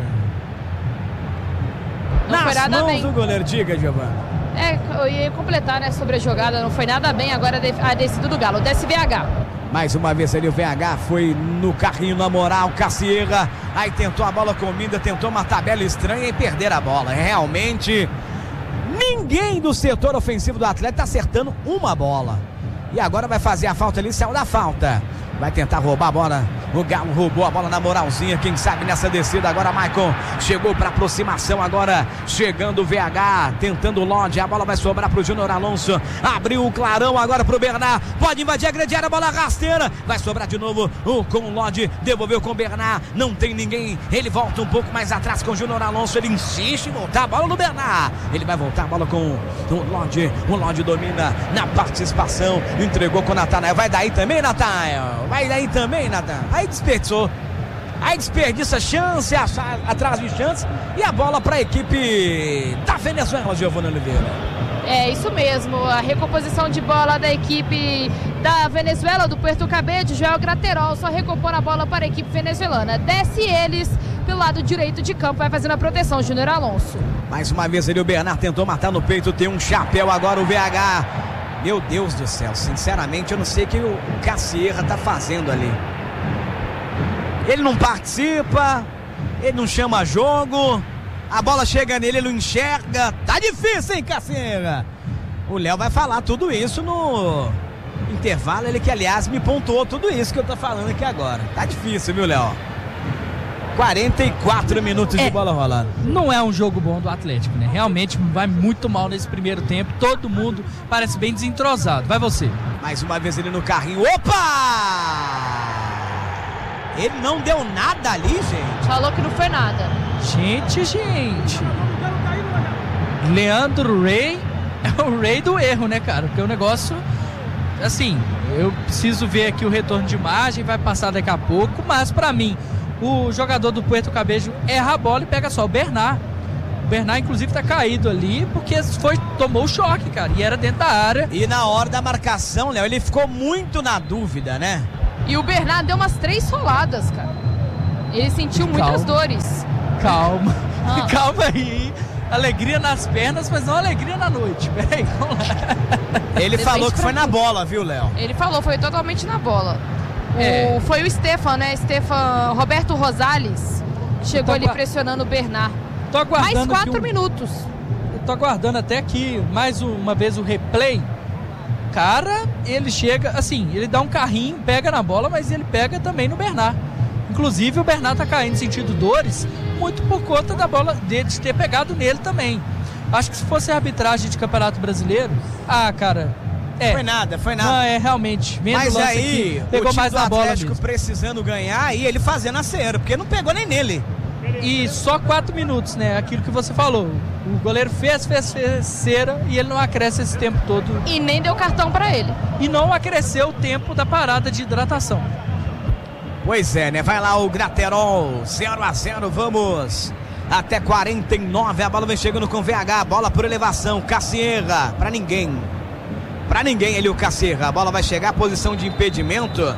Não foi nas nada mãos bem. do goleiro, diga, Giovana. É, eu ia completar, né, sobre a jogada, não foi nada bem, agora a descida do Galo, desce V H. Mais uma vez ali o V H foi no carrinho na moral, Cassierra, aí tentou a bola com Minda, tentou uma tabela estranha e perder a bola. Realmente, ninguém do setor ofensivo do Atlético está acertando uma bola. E agora vai fazer a falta ali, saiu da falta. Vai tentar roubar a bola. O Galo roubou a bola na moralzinha. Quem sabe nessa descida agora, Maicon chegou para aproximação. Agora chegando o V H, tentando o Lodi. A bola vai sobrar para o Júnior Alonso. Abriu o clarão agora para o Bernard. Pode invadir a grande área, a bola rasteira. Vai sobrar de novo o, com o Lodi. Devolveu com o Bernard. Não tem ninguém. Ele volta um pouco mais atrás com o Júnior Alonso. Ele insiste em voltar a bola no Bernard. Ele vai voltar a bola com o Lodi. O Lodi domina na participação. Entregou com o Natanael. Vai daí também, Natanael. Vai daí também, Natan. Aí desperdiçou. Aí desperdiça chance, atrás de chance. E a bola para a equipe da Venezuela, Giovana Oliveira. É isso mesmo, a recomposição de bola da equipe da Venezuela, do Puerto Cabello, Joel Graterol só recompõe a bola para a equipe venezuelana. Desce eles pelo lado direito de campo, vai fazendo a proteção, Júnior Alonso. Mais uma vez ele, o Bernard tentou matar no peito, tem um chapéu agora o V H. Meu Deus do céu, sinceramente eu não sei o que o Cassierra tá fazendo ali. Ele não participa, ele não chama jogo, a bola chega nele, ele não enxerga. Tá difícil, hein, Cassierra? O Léo vai falar tudo isso no intervalo, ele que aliás me pontuou tudo isso que eu tô falando aqui agora. Tá difícil, viu, Léo? quarenta e quatro minutos é, de bola rolando. Não é um jogo bom do Atlético, né? Realmente vai muito mal nesse primeiro tempo. Todo mundo parece bem desentrosado. Vai você. Mais uma vez ele no carrinho. Opa! Ele não deu nada ali, gente. Falou que não foi nada. Gente, gente. Leandro Rey é o rei do erro, né, cara? Porque o negócio... Assim, eu preciso ver aqui o retorno de imagem. Vai passar daqui a pouco. Mas pra mim... O jogador do Puerto Cabello erra a bola e pega só o Bernard. O Bernard, inclusive, tá caído ali porque foi, tomou o choque, cara. E era dentro da área. E na hora da marcação, Léo, ele ficou muito na dúvida, né? E o Bernard deu umas três roladas, cara. Ele sentiu Calma. muitas dores. Calma. Ah. Calma aí. Alegria nas pernas, mas não alegria na noite. Peraí, vamos lá. Ele Depende falou que foi mim. na bola, viu, Léo? Ele falou, foi totalmente na bola. É. O, foi o Stefan, né? Stefan Roberto Rosales. Chegou ali pressionando o Bernard. Tô aguardando Mais quatro um... minutos. Eu tô aguardando até aqui, mais uma vez, o replay. Cara, ele chega, assim, ele dá um carrinho, pega na bola, mas ele pega também no Bernard. Inclusive, o Bernard tá caindo sentindo dores, muito por conta da bola dele de ter pegado nele também. Acho que se fosse a arbitragem de Campeonato Brasileiro, ah, cara... É. Foi nada, foi nada. Não, é, realmente. Vendo Mas o lance aí, aqui, pegou o time mais do na bola Atlético mesmo. precisando ganhar e ele fazendo a cera, porque não pegou nem nele. E só quatro minutos, né? Aquilo que você falou. O goleiro fez, fez, fez cera e ele não acresce esse tempo todo. E nem deu cartão pra ele. E não acresceu o tempo da parada de hidratação. Pois é, né? Vai lá o Graterol, zero a zero, vamos até quarenta e nove. A bola vem chegando com V H, bola por elevação, Cassierra, pra ninguém. Pra ninguém ele, o Cassierra. A bola vai chegar, posição de impedimento.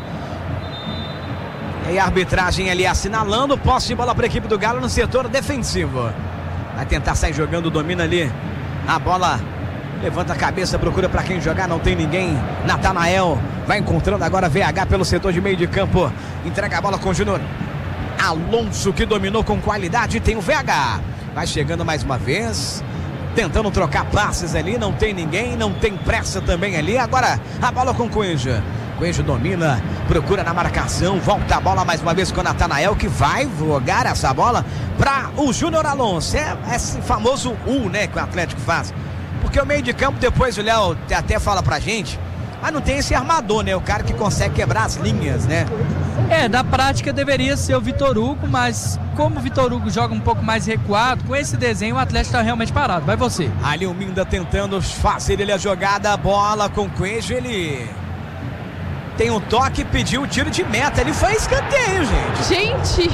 E a arbitragem ali assinalando. Posse de bola para a equipe do Galo no setor defensivo. Vai tentar sair jogando, domina ali. A bola levanta a cabeça, procura para quem jogar. Não tem ninguém. Natanael vai encontrando agora V H pelo setor de meio de campo. Entrega a bola com o Júnior Alonso, que dominou com qualidade. Tem o V H. Vai chegando mais uma vez. Tentando trocar passes ali, não tem ninguém, não tem pressa também ali. Agora a bola com o Coelho. Coelho domina, procura na marcação, volta a bola mais uma vez com o Natanael, que vai jogar essa bola para o Júnior Alonso. É esse famoso U, né, que o Atlético faz. Porque o meio de campo, depois o Léo até fala pra gente, mas não tem esse armador, né? O cara que consegue quebrar as linhas, né? É, na prática deveria ser o Vitor Hugo, mas como o Vitor Hugo joga um pouco mais recuado, com esse desenho o Atlético está realmente parado. Vai você. Ali o Minda tentando fazer ele a jogada, a bola com o Coelho, ele tem um toque, pediu o tiro de meta, ele foi escanteio, gente. Gente!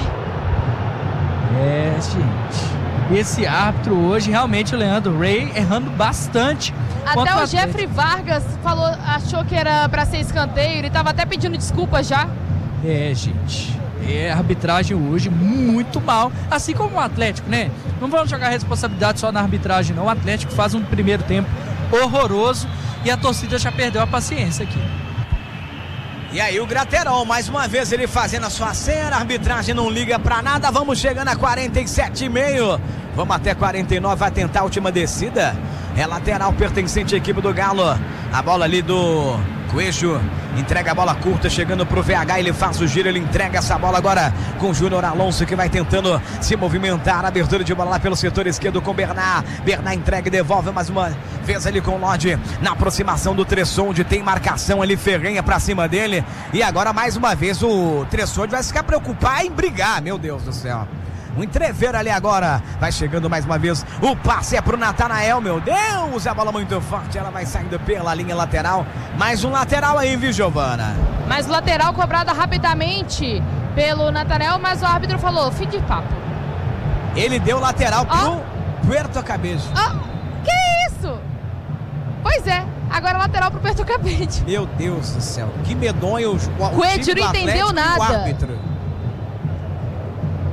É, gente. Esse árbitro hoje, realmente o Leandro Rey errando bastante. Até o Jeffrey Vargas falou, achou que era para ser escanteio, ele estava até pedindo desculpa já. É, gente, é a arbitragem hoje muito mal, assim como o Atlético, né? Não vamos jogar responsabilidade só na arbitragem, não. O Atlético faz um primeiro tempo horroroso e a torcida já perdeu a paciência aqui. E aí o Graterol, mais uma vez ele fazendo a sua cena, a arbitragem não liga pra nada, vamos chegando a quarenta e sete e meio, vamos até quarenta e nove, vai tentar a última descida, é lateral pertencente à equipe do Galo, a bola ali do Coelho, entrega a bola curta, chegando pro V H, ele faz o giro, ele entrega essa bola agora com o Júnior Alonso, que vai tentando se movimentar, abertura de bola lá pelo setor esquerdo com o Bernard, Bernard entrega e devolve mais uma vez ali com o Lodge, na aproximação do Tressonde, tem marcação ali, Ferrenha pra cima dele, e agora mais uma vez o Tressonde vai ficar preocupado em brigar, meu Deus do céu. Um entrever ali agora, vai chegando mais uma vez, o passe é pro Natanael, meu Deus, a bola muito forte, ela vai saindo pela linha lateral, mais um lateral aí, viu, Giovana? Mais lateral cobrada rapidamente pelo Natanael, mas o árbitro falou, fim de papo. Ele deu lateral pro oh. Puerto Cabello. Oh. Que isso? Pois é, agora lateral pro Puerto Cabello. Meu Deus do céu, que medonho o, o Coelho não entendeu nada.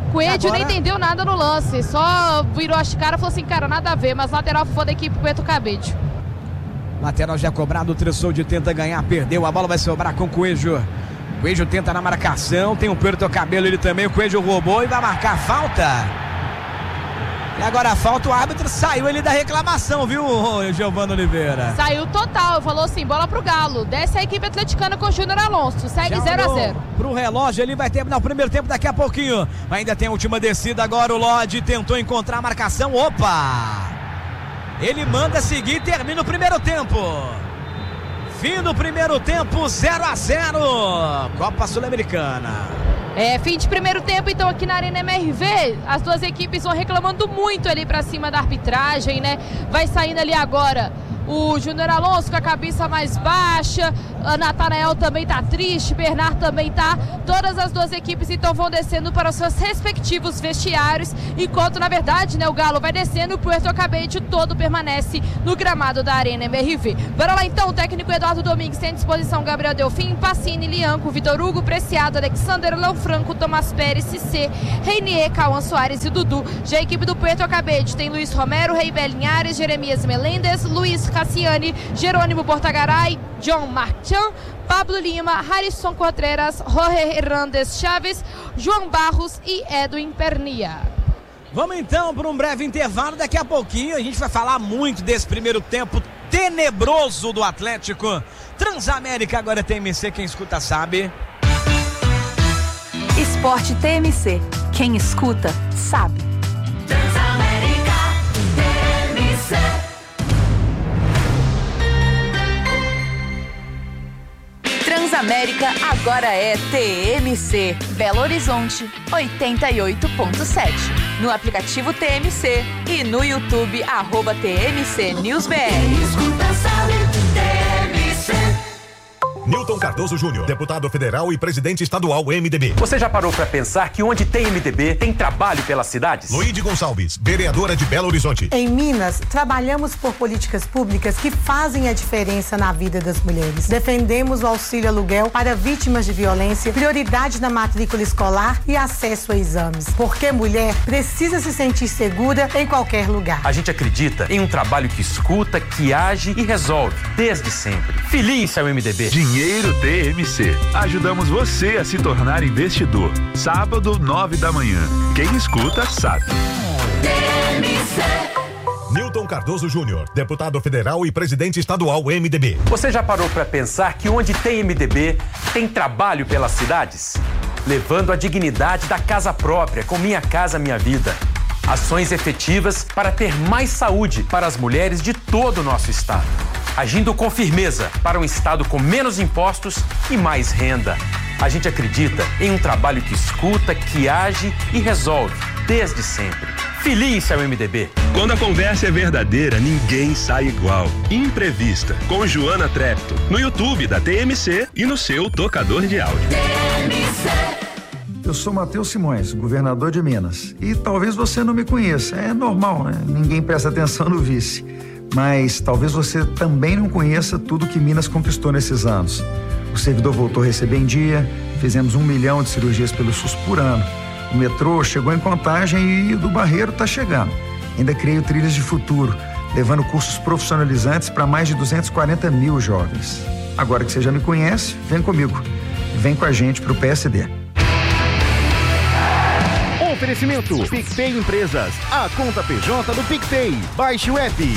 Coelho Agora... nem entendeu nada no lance, só virou as caras e falou assim, cara, nada a ver, mas lateral foi da equipe Puerto Cabello. Lateral já cobrado, o Tressoldi tenta ganhar, perdeu, a bola vai sobrar com o Coelho. Coelho tenta na marcação, tem o Puerto Cabello ele também, o Coelho roubou e vai marcar falta. E agora a falta, o árbitro saiu ele da reclamação, viu, Giovana Oliveira? Saiu total, falou assim, bola pro Galo, desce a equipe atleticana com o Júnior Alonso, segue zero a zero. Pro relógio, ele vai terminar o primeiro tempo daqui a pouquinho, ainda tem a última descida agora, o Lodge tentou encontrar a marcação, opa! Ele manda seguir e termina o primeiro tempo. Fim do primeiro tempo, zero a zero. Copa Sul-Americana. É, fim de primeiro tempo, então, aqui na Arena M R V, as duas equipes vão reclamando muito ali pra cima da arbitragem, né? Vai saindo ali agora o Júnior Alonso com a cabeça mais baixa, a Natanael também tá triste, Bernard também tá. Todas as duas equipes então vão descendo para os seus respectivos vestiários, enquanto na verdade, né, o Galo vai descendo e o Puerto Cabello todo permanece no gramado da Arena M R V. Bora lá então, o técnico Eduardo Domingues tem à disposição Gabriel Delfim, Pacini, Lianco, Vitor Hugo, Preciado, Alexander, Léo Franco, Tomás Pérez, Cissé, Reinier, Cauã Soares e Dudu. Já a equipe do Puerto Cabello tem Luiz Romero, Reibel Linhares, Jeremias Melendes, Luiz Cassiani, Jerônimo Bortagaray, John Marchand, Pablo Lima, Harrison Contreras, Jorge Hernandes Chaves, João Barros e Edwin Pernia. Vamos então para um breve intervalo, daqui a pouquinho a gente vai falar muito desse primeiro tempo tenebroso do Atlético. Transamérica agora T M C, quem escuta sabe. Esporte T M C, quem escuta sabe. Transamérica T M C. Transamérica agora é T M C, Belo Horizonte, oitenta e oito ponto sete. No aplicativo T M C e no YouTube, arroba T M C News B R. Quem escuta sabe, T M C. Newton Cardoso Júnior, deputado federal e presidente estadual M D B. Você já parou para pensar que onde tem M D B, tem trabalho pelas cidades? Luíde Gonçalves, vereadora de Belo Horizonte. Em Minas, trabalhamos por políticas públicas que fazem a diferença na vida das mulheres. Defendemos o auxílio aluguel para vítimas de violência, prioridade na matrícula escolar e acesso a exames. Porque mulher precisa se sentir segura em qualquer lugar. A gente acredita em um trabalho que escuta, que age e resolve, desde sempre. Filie-se ao M D B. Dinheiro T M C. Ajudamos você a se tornar investidor. Sábado, nove da manhã. Quem escuta, sabe. T M C. Newton Cardoso Júnior, deputado federal e presidente estadual M D B. Você já parou para pensar que onde tem M D B, tem trabalho pelas cidades? Levando a dignidade da casa própria, com Minha Casa Minha Vida. Ações efetivas para ter mais saúde para as mulheres de todo o nosso estado. Agindo com firmeza para um estado com menos impostos e mais renda. A gente acredita em um trabalho que escuta, que age e resolve, desde sempre. Filie-se ao M D B. Quando a conversa é verdadeira, ninguém sai igual. Imprevista, com Joana Trepto, no YouTube da T M C e no seu tocador de áudio. T M C. Eu sou Matheus Simões, governador de Minas. E talvez você não me conheça, é normal, né? Ninguém presta atenção no vice. Mas talvez você também não conheça tudo que Minas conquistou nesses anos. O servidor voltou a receber em dia, fizemos um milhão de cirurgias pelo SUS por ano. O metrô chegou em Contagem e o do Barreiro está chegando. Ainda criei o Trilhas de Futuro, levando cursos profissionalizantes para mais de duzentos e quarenta mil jovens. Agora que você já me conhece, vem comigo. Vem com a gente pro P S D. Oferecimento PicPay Empresas, a conta P J do PicPay. Baixe o app.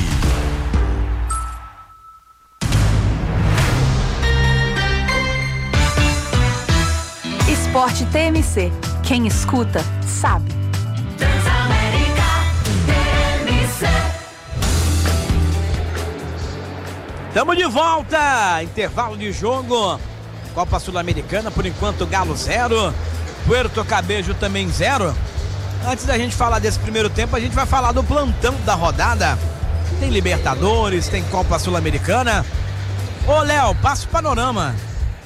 Esporte T M C, quem escuta sabe. Transamérica T M C. Tamo de volta, intervalo de jogo, Copa Sul-Americana, por enquanto Galo zero, Puerto Cabello também zero. Antes da gente falar desse primeiro tempo, a gente vai falar do plantão da rodada. Tem Libertadores, tem Copa Sul-Americana. Ô Léo, passa o panorama.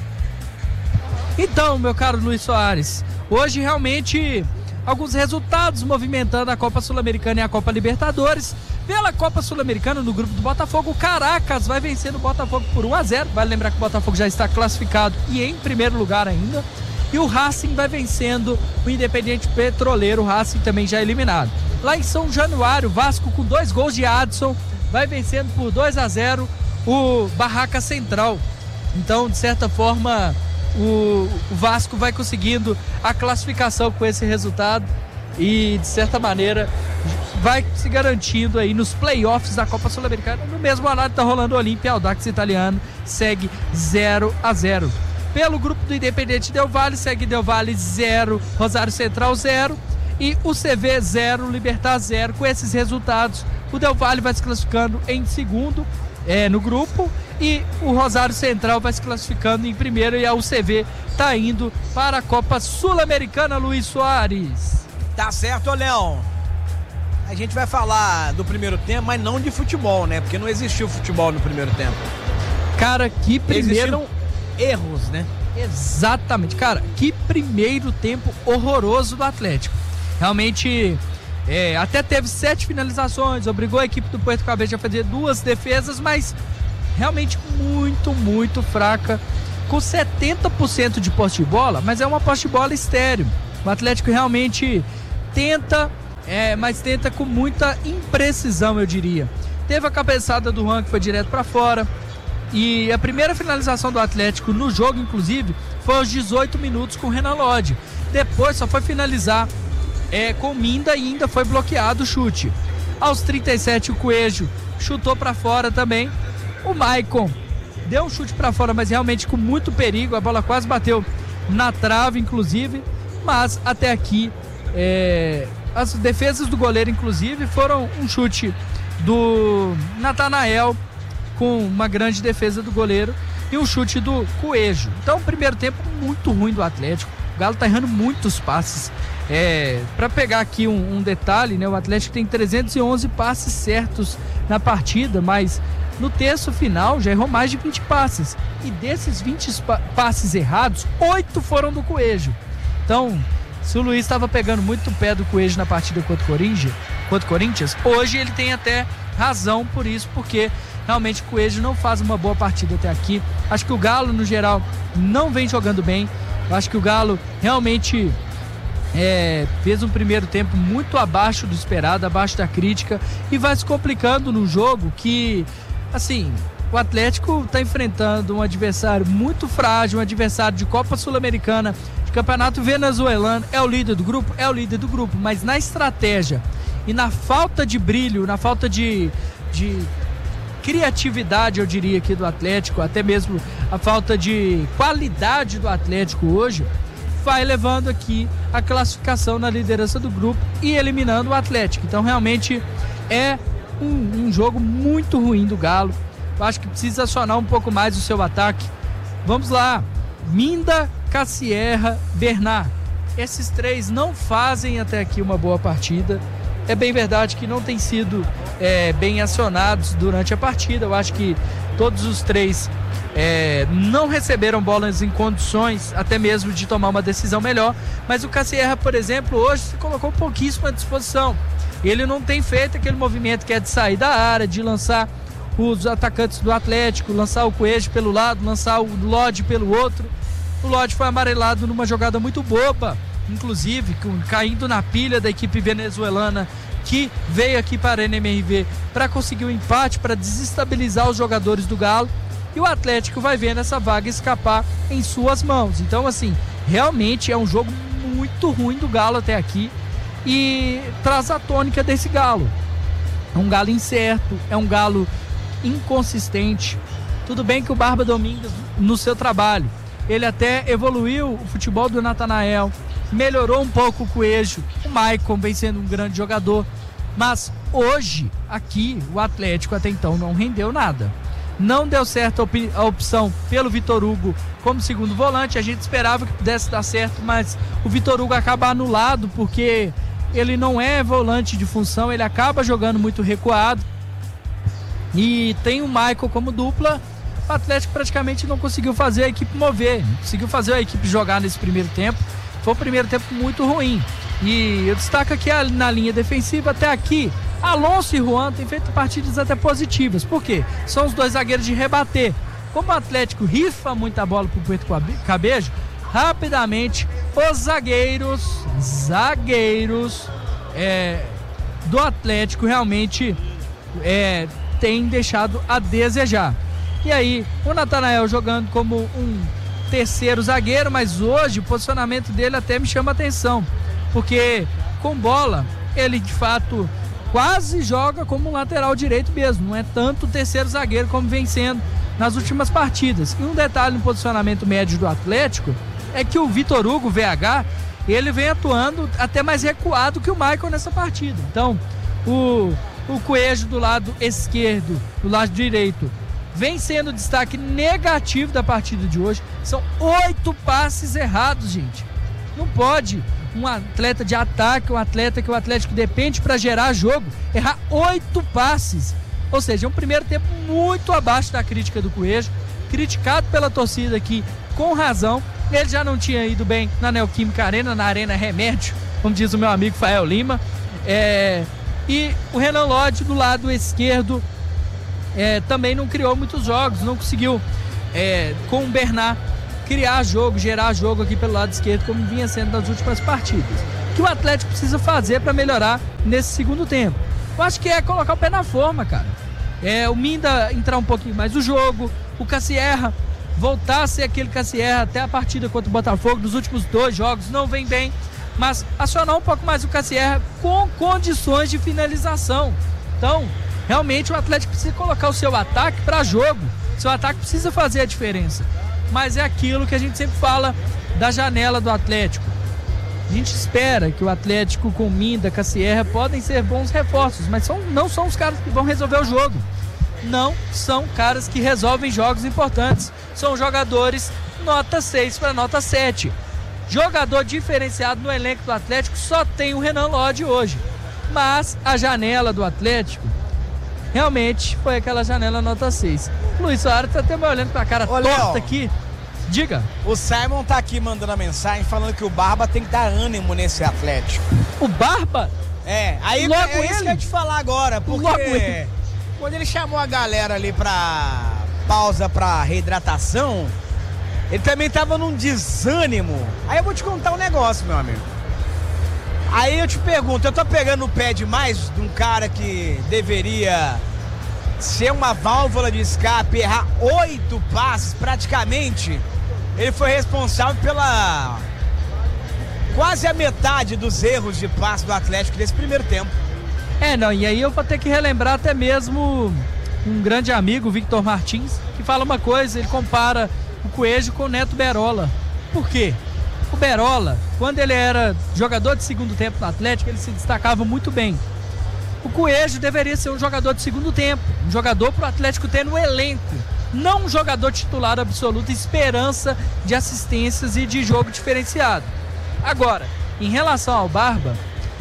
Então, meu caro Luiz Soares, hoje realmente alguns resultados movimentando a Copa Sul-Americana e a Copa Libertadores. Pela Copa Sul-Americana, no grupo do Botafogo, o Caracas vai vencer o Botafogo por um a zero. Vale lembrar que o Botafogo já está classificado e em primeiro lugar ainda. E o Racing vai vencendo o Independiente Petroleiro, o Racing também já eliminado. Lá em São Januário, o Vasco com dois gols de Adson vai vencendo por dois a zero o Barraca Central. Então, de certa forma, o, o Vasco vai conseguindo a classificação com esse resultado e, de certa maneira, vai se garantindo aí nos playoffs da Copa Sul-Americana. No mesmo horário está rolando o Olímpia, o Audax Italiano segue zero a zero. Pelo grupo do Independente Del Valle, segue Del Valle zero, Rosário Central zero e o C V zero, Libertad zero. Com esses resultados, o Del Valle vai se classificando em segundo é, no grupo e o Rosário Central vai se classificando em primeiro e a U C V está indo para a Copa Sul-Americana, Luiz Soares. Tá certo, ô Leão. A gente vai falar do primeiro tempo, mas não de futebol, né? Porque não existiu futebol no primeiro tempo. Cara, que primeiro... Existiram erros, né? Exatamente. Cara, que primeiro tempo horroroso do Atlético. Realmente, é, até teve sete finalizações, obrigou a equipe do Puerto Cabello a fazer duas defesas, mas realmente muito, muito fraca. Com setenta por cento de posse de bola, mas é uma posse de bola estéril. O Atlético realmente tenta... É, mas tenta com muita imprecisão, eu diria. Teve a cabeçada do Juan que foi direto para fora. E a primeira finalização do Atlético no jogo, inclusive, foi aos dezoito minutos com o Renan Lodge. Depois só foi finalizar é, com Minda e ainda foi bloqueado o chute. Aos trinta e sete o Coelho chutou para fora também. O Maicon deu um chute para fora, mas realmente com muito perigo. A bola quase bateu na trave, inclusive. Mas até aqui... É... As defesas do goleiro, inclusive, foram um chute do Natanael com uma grande defesa do goleiro e um chute do Coelho. Então, primeiro tempo muito ruim do Atlético. O Galo tá errando muitos passes. É, para pegar aqui um, um detalhe, né? O Atlético tem trezentos e onze passes certos na partida, mas no terço final já errou mais de vinte passes. E desses vinte passes errados, oito foram do Coelho. Então... Se o Luiz estava pegando muito o pé do Coelho na partida contra o Corinthians, contra o Corinthians, hoje ele tem até razão por isso, porque realmente o Coelho não faz uma boa partida até aqui. Acho que o Galo, no geral, não vem jogando bem. Eu acho que o Galo realmente é, fez um primeiro tempo muito abaixo do esperado, abaixo da crítica, e vai se complicando no jogo que, assim... O Atlético está enfrentando um adversário muito frágil, um adversário de Copa Sul-Americana, de Campeonato Venezuelano, é o líder do grupo? É o líder do grupo, mas na estratégia e na falta de brilho, na falta de, de criatividade, eu diria, aqui do Atlético, até mesmo a falta de qualidade do Atlético hoje, vai levando aqui a classificação na liderança do grupo e eliminando o Atlético. Então realmente é um, um jogo muito ruim do Galo. Eu acho que precisa acionar um pouco mais o seu ataque. Vamos lá. Minda, Cassierra, Bernard. Esses três não fazem até aqui uma boa partida. É bem verdade que não têm sido é, bem acionados durante a partida. Eu acho que todos os três é, não receberam bolas em condições até mesmo de tomar uma decisão melhor. Mas o Cassierra, por exemplo, hoje se colocou pouquíssimo à disposição. Ele não tem feito aquele movimento que é de sair da área, de lançar os atacantes do Atlético, lançar o Coelho pelo lado, lançar o Lodge pelo outro. O Lodge foi amarelado numa jogada muito boba, inclusive caindo na pilha da equipe venezuelana que veio aqui para a N M R V para conseguir o um empate, para desestabilizar os jogadores do Galo, e o Atlético vai vendo essa vaga escapar em suas mãos. Então, assim, realmente é um jogo muito ruim do Galo até aqui e traz a tônica desse Galo. É um Galo incerto, é um Galo inconsistente. Tudo bem que o Barba Domingues, no seu trabalho, ele até evoluiu o futebol do Natanael, melhorou um pouco o Coelho, o Maicon vem sendo um grande jogador, mas hoje aqui o Atlético até então não rendeu nada. Não deu certo a, op- a opção pelo Vitor Hugo como segundo volante. A gente esperava que pudesse dar certo, mas o Vitor Hugo acaba anulado porque ele não é volante de função, ele acaba jogando muito recuado. E tem o Michael como dupla. O Atlético praticamente não conseguiu fazer a equipe mover, não conseguiu fazer a equipe jogar nesse primeiro tempo. Foi um primeiro tempo muito ruim. E eu destaco aqui na linha defensiva até aqui. Alonso e Juan têm feito partidas até positivas. Por quê? São os dois zagueiros de rebater. Como o Atlético rifa muita bola pro Puerto Cabejo, rapidamente, os zagueiros, zagueiros é, do Atlético realmente é, têm deixado a desejar. E aí, o Natanael jogando como um terceiro zagueiro, mas hoje o posicionamento dele até me chama a atenção, porque com bola, ele de fato quase joga como um lateral direito mesmo, não é tanto terceiro zagueiro como vem sendo nas últimas partidas. E um detalhe no posicionamento médio do Atlético é que o Vitor Hugo, V H, ele vem atuando até mais recuado que o Michael nessa partida. Então, o, o Coelho do lado esquerdo, do lado direito, vem sendo destaque negativo da partida de hoje. São oito passes errados, gente. Não pode um atleta de ataque, um atleta que o Atlético depende para gerar jogo, errar oito passes. Ou seja, um primeiro tempo muito abaixo da crítica do Coelho, criticado pela torcida aqui com razão. Ele já não tinha ido bem na Neoquímica Arena, na Arena Remédio, como diz o meu amigo Fael Lima. É... E o Renan Lodge do lado esquerdo é, também não criou muitos jogos, não conseguiu é, com o Bernard criar jogo, gerar jogo aqui pelo lado esquerdo, como vinha sendo nas últimas partidas. O que o Atlético precisa fazer para melhorar nesse segundo tempo? Eu acho que é colocar o pé na forma, cara. É, o Minda entrar um pouquinho mais no jogo, o Cassierra voltar a ser aquele Cassierra até a partida contra o Botafogo, nos últimos dois jogos, não vem bem, mas acionar um pouco mais o Cassierra com condições de finalização. Então, realmente o Atlético precisa colocar o seu ataque para jogo, seu ataque precisa fazer a diferença. Mas é aquilo que a gente sempre fala da janela do Atlético. A gente espera que o Atlético com Minda, Cassierra podem ser bons reforços, mas são, não são os caras que vão resolver o jogo. Não são caras que resolvem jogos importantes. São jogadores nota seis para nota sete. Jogador diferenciado no elenco do Atlético só tem o Renan Lodge hoje. Mas a janela do Atlético realmente foi aquela janela nota seis. Luiz Soares tá até me olhando com a cara Ô, torta Léo, aqui. Diga. O Simon tá aqui mandando a mensagem falando que o Barba tem que dar ânimo nesse Atlético. O Barba? É, aí Logo é ele? isso que eu ia te falar agora, porque Logo ele. quando ele chamou a galera ali pra pausa pra reidratação, ele também tava num desânimo. Aí eu vou te contar um negócio, meu amigo. Aí eu te pergunto, eu tô pegando o pé demais de um cara que deveria ser uma válvula de escape, errar oito passes praticamente. Ele foi responsável pela quase a metade dos erros de passe do Atlético nesse primeiro tempo. É, não, e aí eu vou ter que relembrar até mesmo um grande amigo, Victor Martins, que fala uma coisa, ele compara o Coelho com o Neto Berola. Por quê? O Berola, quando ele era jogador de segundo tempo no Atlético, ele se destacava muito bem. O Coelho deveria ser um jogador de segundo tempo, um jogador para o Atlético ter no elenco, não um jogador titular absoluto, esperança de assistências e de jogo diferenciado. Agora, em relação ao Barba,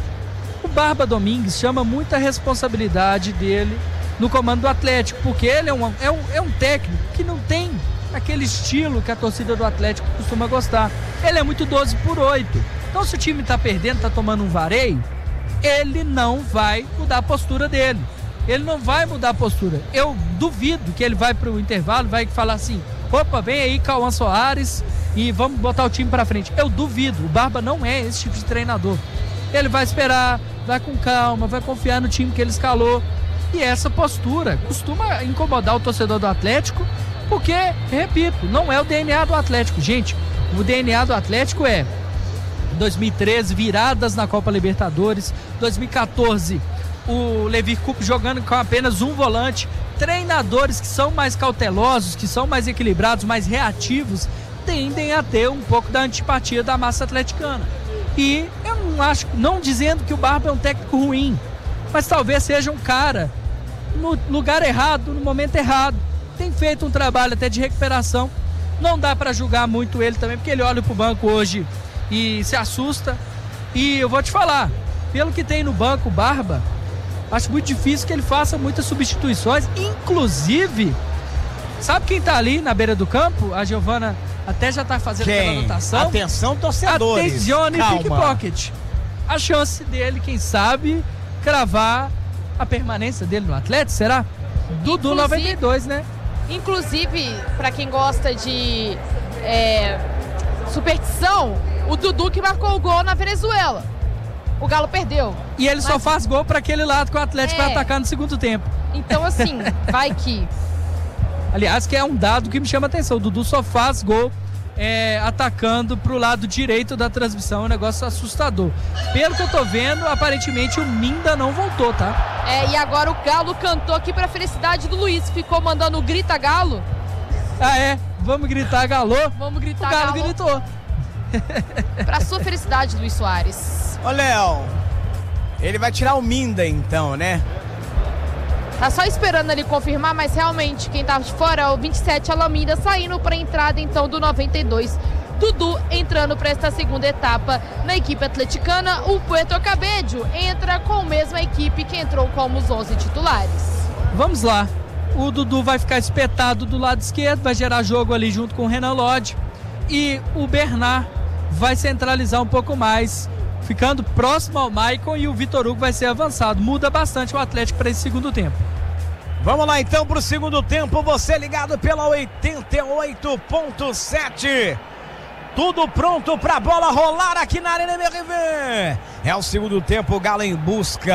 o Barba Domingues chama muita responsabilidade dele no comando do Atlético, porque ele é um, é um, é um técnico que não tem aquele estilo que a torcida do Atlético costuma gostar. Ele é muito doze por oito. Então, se o time tá perdendo, tá tomando um vareio, ele não vai mudar a postura dele. Ele não vai mudar a postura. Eu duvido que ele vai pro intervalo, vai falar assim, opa, vem aí Cauã Soares e vamos botar o time pra frente. Eu duvido. O Barba não é esse tipo de treinador. Ele vai esperar, vai com calma, vai confiar no time que ele escalou. E essa postura costuma incomodar o torcedor do Atlético, porque, repito, não é o D N A do Atlético. Gente, o D N A do Atlético é dois mil e treze, viradas na Copa Libertadores, dois mil e quatorze, o Levi Coupe jogando com apenas um volante, treinadores que são mais cautelosos, que são mais equilibrados, mais reativos, tendem a ter um pouco da antipatia da massa atleticana. E eu não acho, não dizendo que o Barba é um técnico ruim, mas talvez seja um cara no lugar errado, no momento errado. Tem feito um trabalho até de recuperação. Não dá para julgar muito ele também, porque ele olha pro banco hoje e se assusta. E eu vou te falar, pelo que tem no banco, o Barba, acho muito difícil que ele faça muitas substituições. Inclusive, sabe quem tá ali na beira do campo? A Giovana até já tá fazendo quem? aquela anotação. Atenção, torcedores. Atenção, pickpocket. A chance dele, quem sabe, cravar a permanência dele no Atlético, será? Dudu noventa e dois, né? Inclusive, para quem gosta de é, superstição, o Dudu que marcou o gol na Venezuela. O Galo perdeu. E ele Mas... só faz gol para aquele lado que o Atlético é. vai atacar no segundo tempo. Então, assim, vai que... Aliás, que é um dado que me chama a atenção. O Dudu só faz gol é, atacando pro lado direito da transmissão. É um negócio assustador. Pelo que eu tô vendo, aparentemente o Minda não voltou, tá? É, e agora o Galo cantou aqui pra felicidade do Luiz. Ficou mandando o grita Galo. Ah, é? Vamos gritar Galo? Vamos gritar o Galo. Galo. gritou. Pra sua felicidade, Luiz Soares. Ô, Léo, ele vai tirar o Minda então, né? Tá só esperando ele confirmar, mas realmente quem tá de fora é o vinte e sete Alameda, saindo para a entrada então do noventa e dois. Dudu entrando para esta segunda etapa na equipe atleticana. O Puerto Cabello entra com a mesma equipe que entrou como os onze titulares. Vamos lá. O Dudu vai ficar espetado do lado esquerdo, vai gerar jogo ali junto com o Renan Lodge. E o Bernard vai centralizar um pouco mais, ficando próximo ao Maicon, e o Vitor Hugo vai ser avançado. Muda bastante o Atlético para esse segundo tempo. Vamos lá então para o segundo tempo, você ligado pela oitenta e oito ponto sete. Tudo pronto para a bola rolar aqui na Arena M R V. É o segundo tempo, o Galo em busca